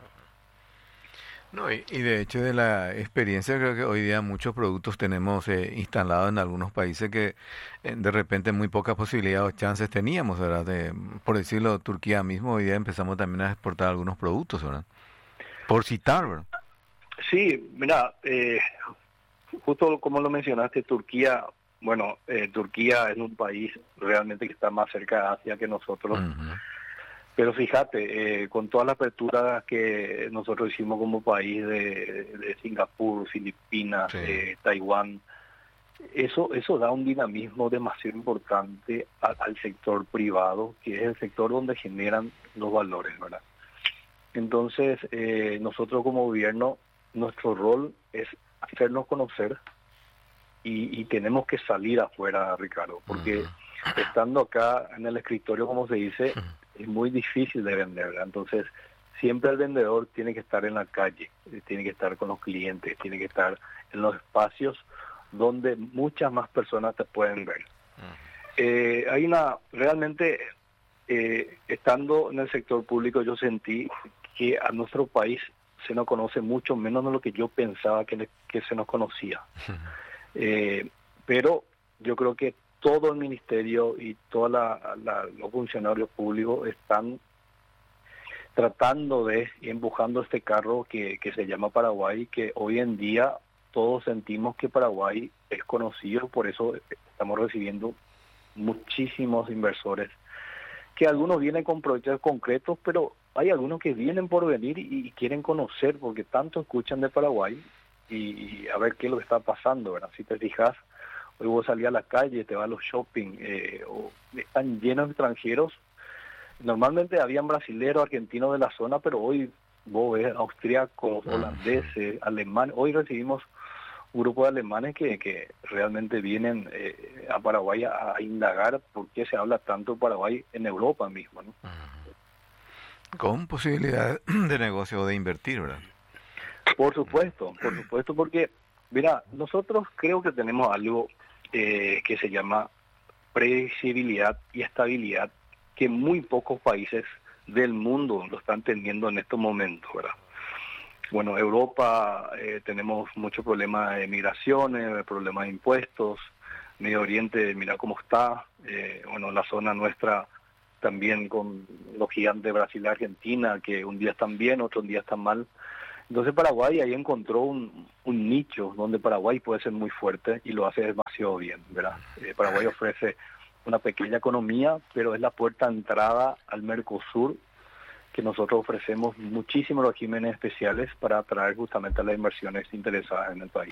No, y, y de hecho de la experiencia creo que hoy día muchos productos tenemos eh, instalados en algunos países que eh, de repente muy pocas posibilidades o chances teníamos, ¿verdad? De, por decirlo, Turquía mismo, hoy día empezamos también a exportar algunos productos, ¿verdad? Por citar, ¿verdad? Sí, mira, eh, justo como lo mencionaste, Turquía, bueno, eh, Turquía es un país realmente que está más cerca de Asia que nosotros. Uh-huh. Pero fíjate, eh, con toda la apertura que nosotros hicimos como país de, de Singapur, Filipinas, sí. eh, Taiwán, eso eso da un dinamismo demasiado importante a, al sector privado, que es el sector donde generan los valores, ¿verdad? Entonces, eh, nosotros como gobierno, nuestro rol es hacernos conocer y, y tenemos que salir afuera, Ricardo, porque uh-huh. estando acá en el escritorio, como se dice, uh-huh. es muy difícil de vender, ¿verdad? Entonces, siempre el vendedor tiene que estar en la calle, tiene que estar con los clientes, tiene que estar en los espacios donde muchas más personas te pueden ver. Uh-huh. Eh, hay una, realmente, eh, estando en el sector público, yo sentí que a nuestro país se nos conoce mucho menos de lo que yo pensaba que, le, que se nos conocía. Uh-huh. Eh, pero yo creo que todo el ministerio y todos la, la, los funcionarios públicos están tratando de y empujando este carro que, que se llama Paraguay, que hoy en día todos sentimos que Paraguay es conocido, por eso estamos recibiendo muchísimos inversores, que algunos vienen con proyectos concretos, pero hay algunos que vienen por venir y, y quieren conocer, porque tanto escuchan de Paraguay y, y a ver qué es lo que está pasando, ¿verdad? Si te fijas, hoy vos salís a la calle, te vas a los shopping, eh, o están llenos de extranjeros. Normalmente habían brasileros, argentinos de la zona, pero hoy vos ves austriacos, holandeses, alemanes. Hoy recibimos un grupo de alemanes que, que realmente vienen eh, a Paraguay a, a indagar por qué se habla tanto de Paraguay en Europa mismo, ¿no? Con posibilidad de negocio o de invertir, ¿verdad? Por supuesto, por supuesto, porque, mira, nosotros creo que tenemos algo eh, que se llama previsibilidad y estabilidad, que muy pocos países del mundo lo están teniendo en estos momentos, ¿verdad? Bueno, Europa eh, tenemos muchos problemas de migraciones, problemas de impuestos, Medio Oriente, mira cómo está, eh, bueno, la zona nuestra también con los gigantes Brasil y Argentina, que un día están bien, otro día están mal. Entonces Paraguay ahí encontró un, un nicho donde Paraguay puede ser muy fuerte y lo hace demasiado bien, ¿verdad? Eh, Paraguay ofrece una pequeña economía, pero es la puerta de entrada al Mercosur, que nosotros ofrecemos muchísimos regímenes especiales para atraer justamente a las inversiones interesadas en el país.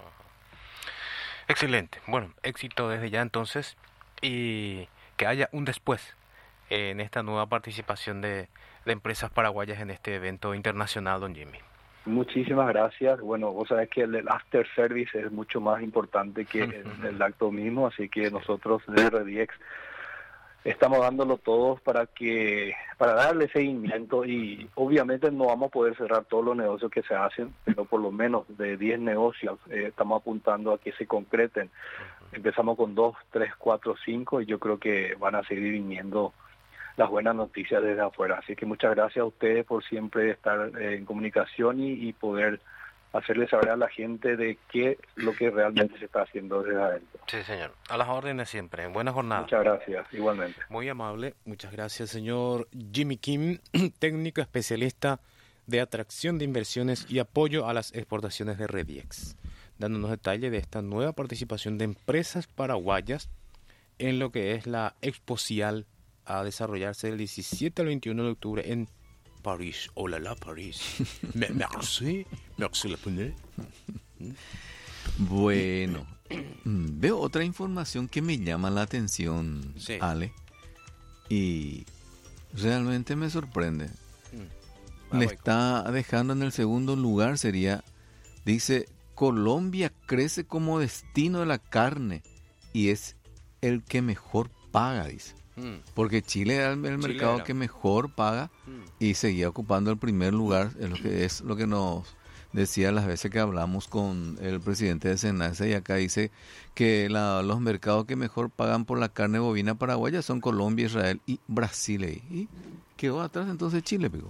Excelente. Bueno, éxito desde ya entonces, y que haya un después en esta nueva participación de, de empresas paraguayas en este evento internacional, don Jimmy. Muchísimas gracias. Bueno, vos sabés que el after service es mucho más importante que el, el acto mismo, así que nosotros de Rediex estamos dándolo todos para que para darle seguimiento, y obviamente no vamos a poder cerrar todos los negocios que se hacen, pero por lo menos de diez negocios eh, estamos apuntando a que se concreten. Empezamos con dos, tres, cuatro, cinco, y yo creo que van a seguir viniendo las buenas noticias desde afuera. Así que muchas gracias a ustedes por siempre estar eh, en comunicación y, y poder hacerle saber a la gente de qué es lo que realmente se está haciendo desde adentro. Sí, señor. A las órdenes siempre. Buena jornada. Muchas gracias, igualmente. Muy amable. Muchas gracias, señor Jimmy Kim, técnico especialista de atracción de inversiones y apoyo a las exportaciones de Rediex. dándonos detalles de esta nueva participación de empresas paraguayas en lo que es la Exposial a desarrollarse del diecisiete al veintiuno de octubre en París. Hola, la París. Merci, merci le poney. Bueno, veo otra información que me llama la atención, sí. Ale, y realmente me sorprende. Mm. Le está dejando en el segundo lugar, sería, dice, Colombia crece como destino de la carne y es el que mejor paga, dice. Mm. Porque Chile era el, el Chile mercado era. que mejor paga mm. y seguía ocupando el primer lugar, es lo que, es lo que nos decía las veces que hablamos con el presidente de SENASA, y acá dice que la, los mercados que mejor pagan por la carne bovina paraguaya son Colombia, Israel y Brasil. ¿Y quedó atrás entonces Chile, pico?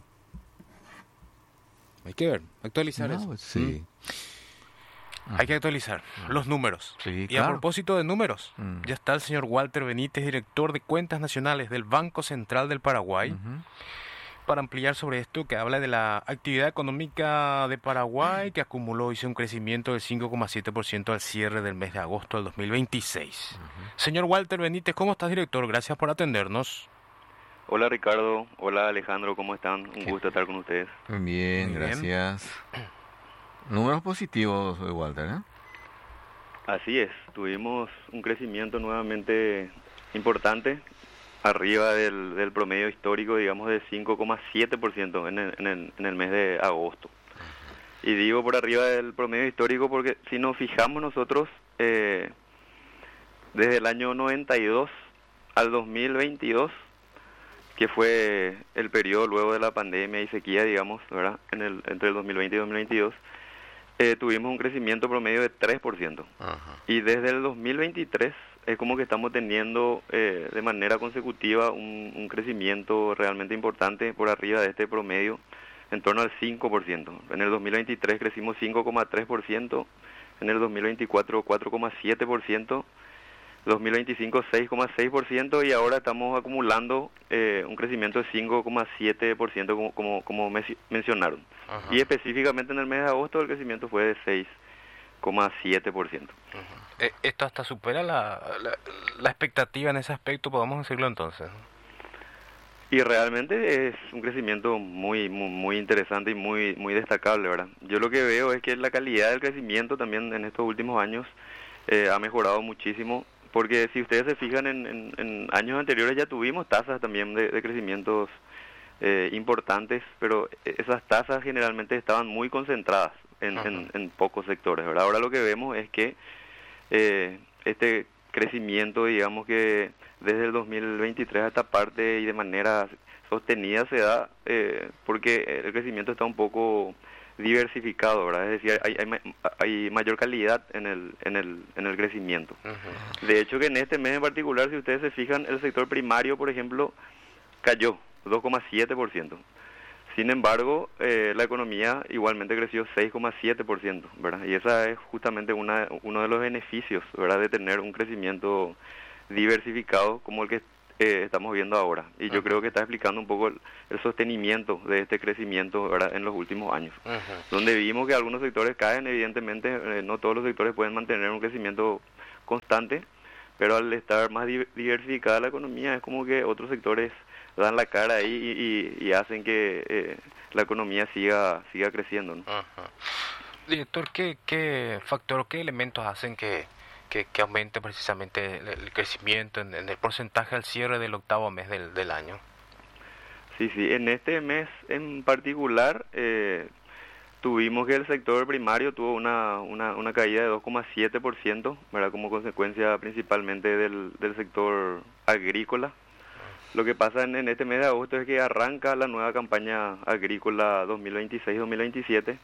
Hay que ver, actualizar no, eso. Pues, sí. Mm. Hay que actualizar los números. Sí, y claro. A propósito de números, mm. ya está el señor Walter Benítez, director de Cuentas Nacionales del Banco Central del Paraguay, uh-huh. para ampliar sobre esto, que habla de la actividad económica de Paraguay, que acumuló, hizo un crecimiento del cinco coma siete por ciento al cierre del mes de agosto del dos mil veintiséis. Uh-huh. Señor Walter Benítez, ¿cómo estás, director? Gracias por atendernos. Hola, Ricardo. Hola, Alejandro. ¿Cómo están? Un gusto estar con ustedes. Bien, Muy gracias. Bien. Números positivos, Walter, ¿eh? Así es. Tuvimos un crecimiento nuevamente importante, arriba del, del promedio histórico, digamos, de cinco coma siete por ciento en el, en, el, en el mes de agosto. Y digo por arriba del promedio histórico porque si nos fijamos nosotros, eh, desde el año noventa y dos al dos mil veintidós, que fue el periodo luego de la pandemia y sequía, digamos, ¿verdad? En el, entre el dos mil veinte y dos mil veintidós, eh, tuvimos un crecimiento promedio de tres por ciento. Ajá. Y desde el dos mil veintitrés es como que estamos teniendo eh, de manera consecutiva un, un crecimiento realmente importante por arriba de este promedio, en torno al cinco por ciento. En el dos mil veintitrés crecimos cinco coma tres por ciento, en el dos mil veinticuatro cuatro coma siete por ciento, dos mil veinticinco seis coma seis por ciento y ahora estamos acumulando eh, un crecimiento de cinco coma siete por ciento como, como, como me, mencionaron. Ajá. Y específicamente en el mes de agosto el crecimiento fue de seis coma siete por ciento. Eh, esto hasta supera la, la, la expectativa en ese aspecto, podemos decirlo entonces. Y realmente es un crecimiento muy, muy muy interesante y muy muy destacable, ¿verdad? Yo lo que veo es que la calidad del crecimiento también en estos últimos años eh, ha mejorado muchísimo. Porque si ustedes se fijan, en, en, en años anteriores ya tuvimos tasas también de, de crecimientos eh, importantes, pero esas tasas generalmente estaban muy concentradas en, en, en pocos sectores, ¿verdad? Ahora lo que vemos es que eh, este crecimiento, digamos que desde el dos mil veintitrés a esta parte y de manera sostenida se da eh, porque el crecimiento está un poco diversificado, ¿verdad? Es decir, hay, hay, hay mayor calidad en el en el en el crecimiento. Uh-huh. De hecho, que en este mes en particular, si ustedes se fijan, el sector primario, por ejemplo, cayó dos coma siete por ciento. Sin embargo, eh, la economía igualmente creció seis coma siete por ciento, ¿verdad? Y esa es justamente una uno de los beneficios, ¿verdad?, de tener un crecimiento diversificado como el que Eh, estamos viendo ahora, y yo uh-huh. creo que está explicando un poco el, el sostenimiento de este crecimiento, ¿verdad?, en los últimos años, uh-huh. donde vimos que algunos sectores caen, evidentemente eh, no todos los sectores pueden mantener un crecimiento constante, pero al estar más di- diversificada la economía es como que otros sectores dan la cara ahí y, y, y hacen que eh, la economía siga siga creciendo, ¿no? Uh-huh. Director, ¿qué, qué factor, qué elementos hacen que Que, que aumente precisamente el, el crecimiento en, en el porcentaje al cierre del octavo mes del, del año? Sí, sí, en este mes en particular eh, tuvimos que el sector primario tuvo una, una, una caída de dos coma siete por ciento, ¿verdad?, como consecuencia principalmente del, del sector agrícola. Lo que pasa en, en este mes de agosto es que arranca la nueva campaña agrícola dos mil veintiséis dos mil veintisiete.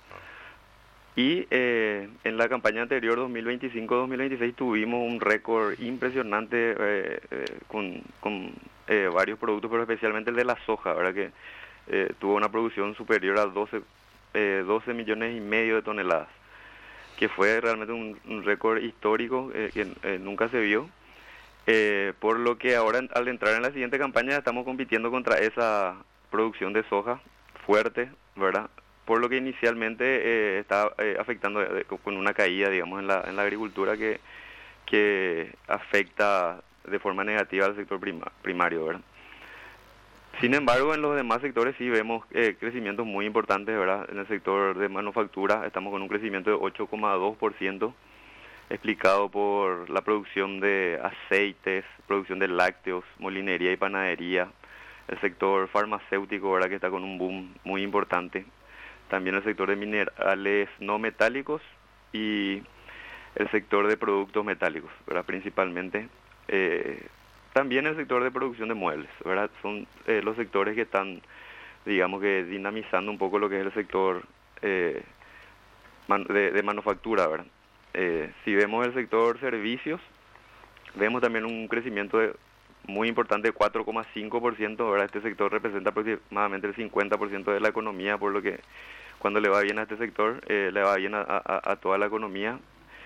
Y eh, en la campaña anterior, dos mil veinticinco dos mil veintiséis, tuvimos un récord impresionante eh, eh, con, con eh, varios productos, pero especialmente el de la soja, ¿verdad?, que eh, tuvo una producción superior a doce, eh, doce millones y medio de toneladas, que fue realmente un, un récord histórico eh, que eh, nunca se vio. Eh, por lo que ahora, al entrar en la siguiente campaña, estamos compitiendo contra esa producción de soja fuerte, ¿verdad?, por lo que inicialmente eh, está eh, afectando eh, con una caída, digamos, en la, en la agricultura que, que afecta de forma negativa al sector prima, primario, ¿verdad? Sin embargo, en los demás sectores sí vemos eh, crecimientos muy importantes, ¿verdad? En el sector de manufactura estamos con un crecimiento de ocho coma dos por ciento, explicado por la producción de aceites, producción de lácteos, molinería y panadería. El sector farmacéutico, ¿verdad?, que está con un boom muy importante. También el sector de minerales no metálicos y el sector de productos metálicos, ¿verdad?, principalmente. Eh, también el sector de producción de muebles, ¿verdad? Son eh, los sectores que están, digamos que dinamizando un poco lo que es el sector eh, man, de, de manufactura, ¿verdad? Eh, si vemos el sector servicios, vemos también un crecimiento de, muy importante de cuatro coma cinco por ciento, ¿verdad? Este sector representa aproximadamente el cincuenta por ciento de la economía, por lo que cuando le va bien a este sector, eh, le va bien a, a, a toda la economía.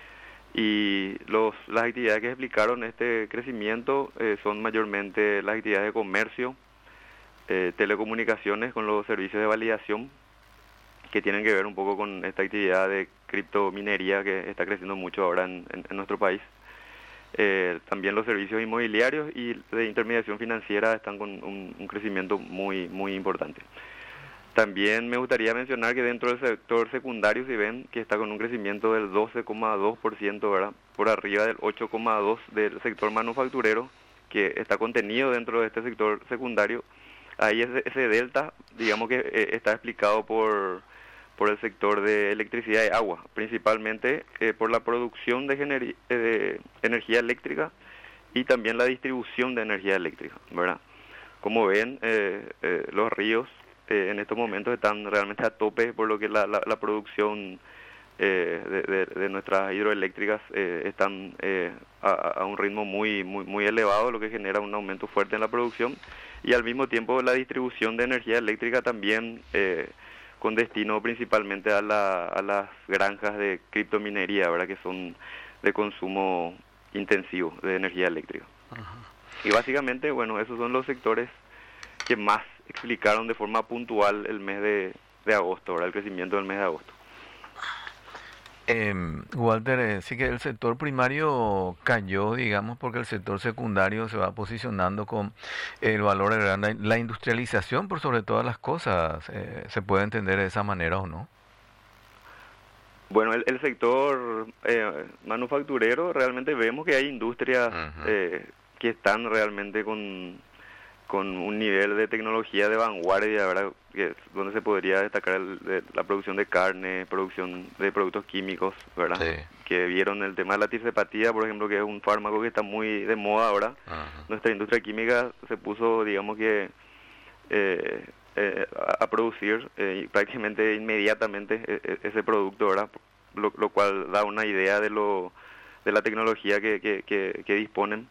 Y los, las actividades que explicaron este crecimiento eh, son mayormente las actividades de comercio, eh, telecomunicaciones con los servicios de validación, que tienen que ver un poco con esta actividad de criptominería que está creciendo mucho ahora en, en, en nuestro país. Eh, también los servicios inmobiliarios y de intermediación financiera están con un, un crecimiento muy, muy importante. También me gustaría mencionar que dentro del sector secundario, si ven, que está con un crecimiento del doce coma dos por ciento, ¿verdad?, por arriba del ocho coma dos por ciento del sector manufacturero, que está contenido dentro de este sector secundario. Ahí ese, ese delta, digamos que eh, está explicado por, por el sector de electricidad y agua, principalmente eh, por la producción de, gener, eh, de energía eléctrica y también la distribución de energía eléctrica, ¿verdad? Como ven, eh, eh, los ríos Eh, en estos momentos están realmente a tope, por lo que la, la, la producción eh, de, de, de nuestras hidroeléctricas eh, están eh, a, a un ritmo muy, muy, muy elevado, lo que genera un aumento fuerte en la producción, y al mismo tiempo la distribución de energía eléctrica también eh, con destino principalmente a, la, a las granjas de criptominería, ¿verdad?, que son de consumo intensivo de energía eléctrica. Ajá. Y básicamente, bueno, esos son los sectores que más explicaron de forma puntual el mes de, de agosto, ¿verdad?, el crecimiento del mes de agosto. Eh, Walter, eh, sí que el sector primario cayó, digamos, porque el sector secundario se va posicionando con el valor de la, la industrialización por sobre todas las cosas. Eh, ¿Se puede entender de esa manera o no? Bueno, el, el sector eh, manufacturero, realmente vemos que hay industrias uh-huh. eh, que están realmente con... con un nivel de tecnología de vanguardia, ¿verdad?, que es donde se podría destacar el, de, la producción de carne, producción de productos químicos, ¿verdad?, sí. Que vieron el tema de la tirsepatía, por ejemplo, que es un fármaco que está muy de moda ahora. Uh-huh. Nuestra industria química se puso, digamos que, eh, eh, a, a producir eh, prácticamente inmediatamente eh, ese producto, ¿verdad?, lo, lo cual da una idea de lo de la tecnología que, que, que, que disponen.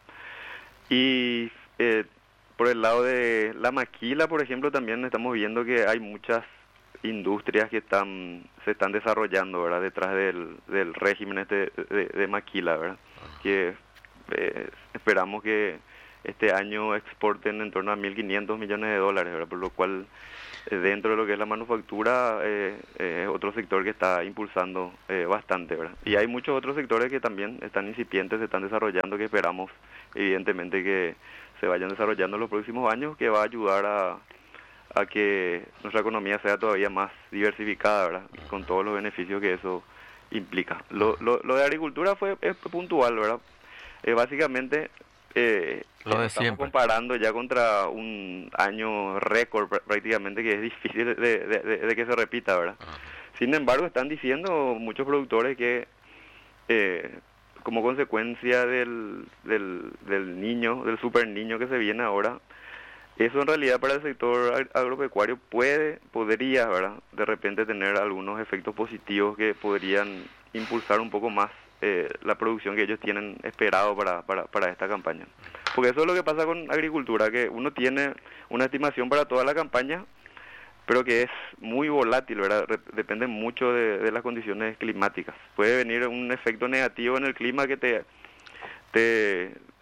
Y eh, por el lado de la maquila, por ejemplo, también estamos viendo que hay muchas industrias que están se están desarrollando, ¿verdad?, detrás del, del régimen este de, de maquila, ¿verdad?, que eh, esperamos que este año exporten en torno a mil quinientos millones de dólares, ¿verdad?, por lo cual eh, dentro de lo que es la manufactura eh, eh, es otro sector que está impulsando eh, bastante, ¿verdad?, y hay muchos otros sectores que también están incipientes, se están desarrollando, que esperamos evidentemente que se vayan desarrollando en los próximos años, que va a ayudar a, a que nuestra economía sea todavía más diversificada, ¿verdad?, con todos los beneficios que eso implica. Lo, lo, lo de agricultura fue es puntual, ¿verdad? Eh, básicamente eh, lo de estamos siempre. Comparando ya contra un año récord prácticamente, que es difícil de, de, de, de que se repita, ¿verdad? Uh-huh. Sin embargo, están diciendo muchos productores que eh, como consecuencia del, del, del niño, del super niño que se viene ahora, eso en realidad para el sector agropecuario puede, podría, ¿verdad?, de repente tener algunos efectos positivos que podrían impulsar un poco más eh, la producción que ellos tienen esperado para, para, para esta campaña. Porque eso es lo que pasa con agricultura, que uno tiene una estimación para toda la campaña, pero que es muy volátil, ¿verdad? Depende mucho de, de las condiciones climáticas. Puede venir un efecto negativo en el clima que te, te,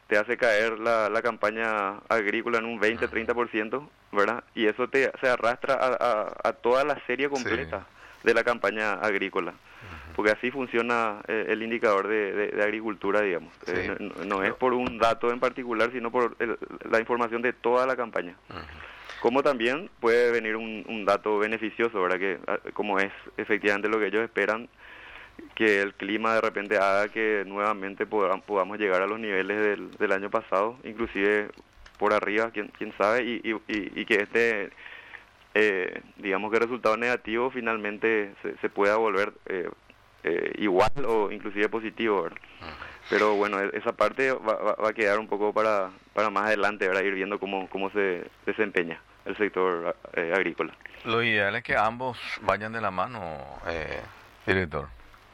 te hace caer la, la campaña agrícola en un veinte, treinta por ciento, ¿verdad? Y eso te se arrastra a, a, a toda la serie completa sí. de la campaña agrícola. Porque así funciona eh, el indicador de, de, de agricultura, digamos. Sí. Eh, no, no es por un dato en particular, sino por el, la información de toda la campaña. Uh-huh. Como también puede venir un, un dato beneficioso, ¿verdad? Que como es efectivamente lo que ellos esperan, que el clima de repente haga que nuevamente podamos, podamos llegar a los niveles del, del año pasado, inclusive por arriba, quién, quién sabe, y, y, y, y que este, eh, digamos que el resultado negativo finalmente se, se pueda volver eh, eh, igual o inclusive positivo, ¿verdad? Pero bueno, esa parte va, va, va a quedar un poco para, para más adelante, ¿verdad? Ir viendo cómo, cómo se desempeña el sector eh, agrícola. Lo ideal es que ambos vayan de la mano, eh, director.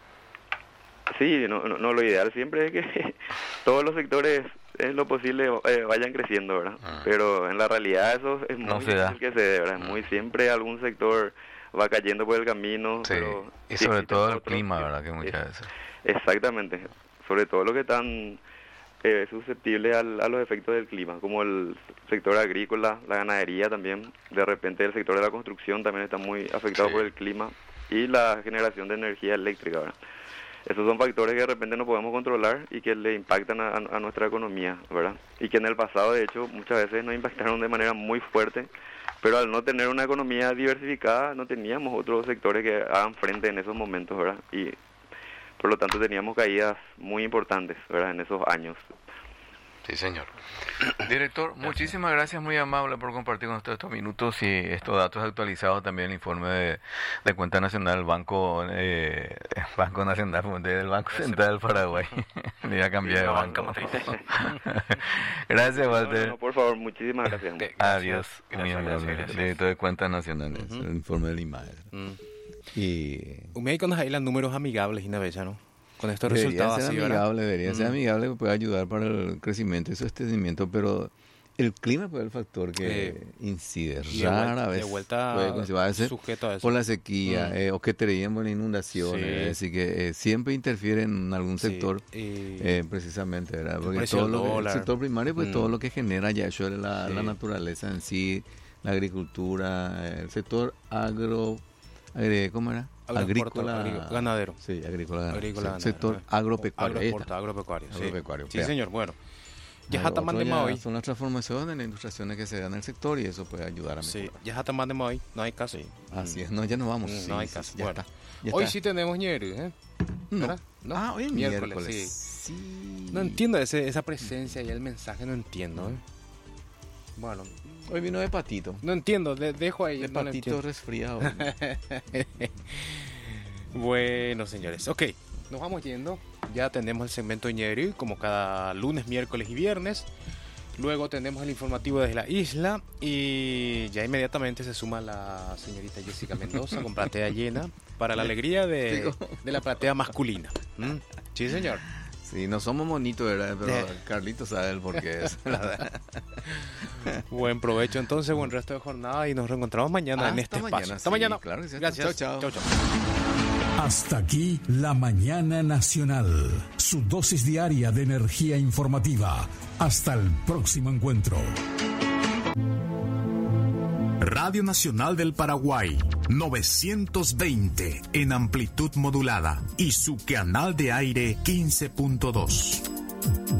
Sí, no, no, no, lo ideal siempre es que todos los sectores en lo posible eh, vayan creciendo, ¿verdad? Ah. Pero en la realidad eso es muy no difícil que se dé, ¿verdad? Ah. Muy siempre algún sector va cayendo por el camino. Sí, pero y sobre sí, todo el otros, clima, ¿verdad? Que muchas veces. Exactamente, sobre todo los que están eh, susceptibles al, a los efectos del clima, como el sector agrícola, la ganadería también, de repente el sector de la construcción también está muy afectado sí. por el clima y la generación de energía eléctrica, ¿verdad? Esos son factores que de repente no podemos controlar y que le impactan a, a nuestra economía, ¿verdad? Y que en el pasado, de hecho, muchas veces nos impactaron de manera muy fuerte, pero al no tener una economía diversificada, no teníamos otros sectores que hagan frente en esos momentos, ¿verdad? Y por lo tanto teníamos caídas muy importantes, ¿verdad? En esos años. Sí, señor. Director, gracias. Muchísimas gracias, muy amable por compartir con nosotros estos minutos y estos datos actualizados, también el informe de, de cuenta nacional del Banco eh, Banco Nacional, del Banco Central del Paraguay. Le iba a cambiar sí, de banco. Gracias, Walter. No, no, por favor, muchísimas gracias. gracias. Adiós, muy amable. Director de cuentas nacionales, uh-huh. el informe del I M A E. Uh-huh. Y... Un médico nos hay los números amigables, Ina Bella, ¿no? Con estos debería resultados ser así, amigable, ¿verdad? debería mm. ser amigable, que puede ayudar para el crecimiento y sostenimiento, pero el clima puede ser el factor que eh, incide. Rara vez de vuelta puede sujeto a eso. Por la sequía, mm. eh, o que tenemos inundaciones, sí. así que eh, siempre interfiere en algún sector, sí. y... eh, precisamente, ¿verdad? Porque todo lo que, el sector primario, pues mm. todo lo que genera ya eso es la, sí. la naturaleza en sí, la agricultura, el sector agro, agri, ¿cómo era? Agrícola, agrícola, ganadero. Sí, agrícola, ganadero. Agrícola, sí, sector ganadero. agropecuario. Agroporta, agropecuario, sí. agropecuario. Sí, señor, bueno. Ya está más de hoy. Son las transformaciones, las ilustraciones que se dan en el sector y eso puede ayudar a mejorar. Sí, ya está más de hoy, no hay caso. Sí. Así es, no, ya nos vamos. No, sí, no hay sí, caso. Ya bueno. está. Ya hoy está. sí tenemos ñeri, ¿eh? No. ¿no? Ah, hoy es miércoles. miércoles. Sí. sí. No entiendo ese, esa presencia y el mensaje, no entiendo, ¿eh? Bueno. Hoy vino de patito. No entiendo, de, dejo ahí. De no patito resfriado. Bueno, señores, ok, nos vamos yendo. Ya tenemos el segmento de Ñeri, como cada lunes, miércoles y viernes. Luego tenemos el informativo desde la isla. Y ya inmediatamente se suma la señorita Jessica Mendoza con platea llena, para la alegría de, de la platea masculina. ¿Mm? Sí, señor. Sí, no somos monitos, ¿verdad? Pero de... Carlito sabe el porqué es. Buen provecho entonces, buen resto de jornada y nos reencontramos mañana ah, en este mañana, espacio. Sí, hasta mañana. Claro que sí. Gracias. Chao, chao. Chao, chao. Hasta aquí la mañana nacional, su dosis diaria de energía informativa. Hasta el próximo encuentro. Radio Nacional del Paraguay, novecientos veinte en amplitud modulada y su canal de aire quince punto dos.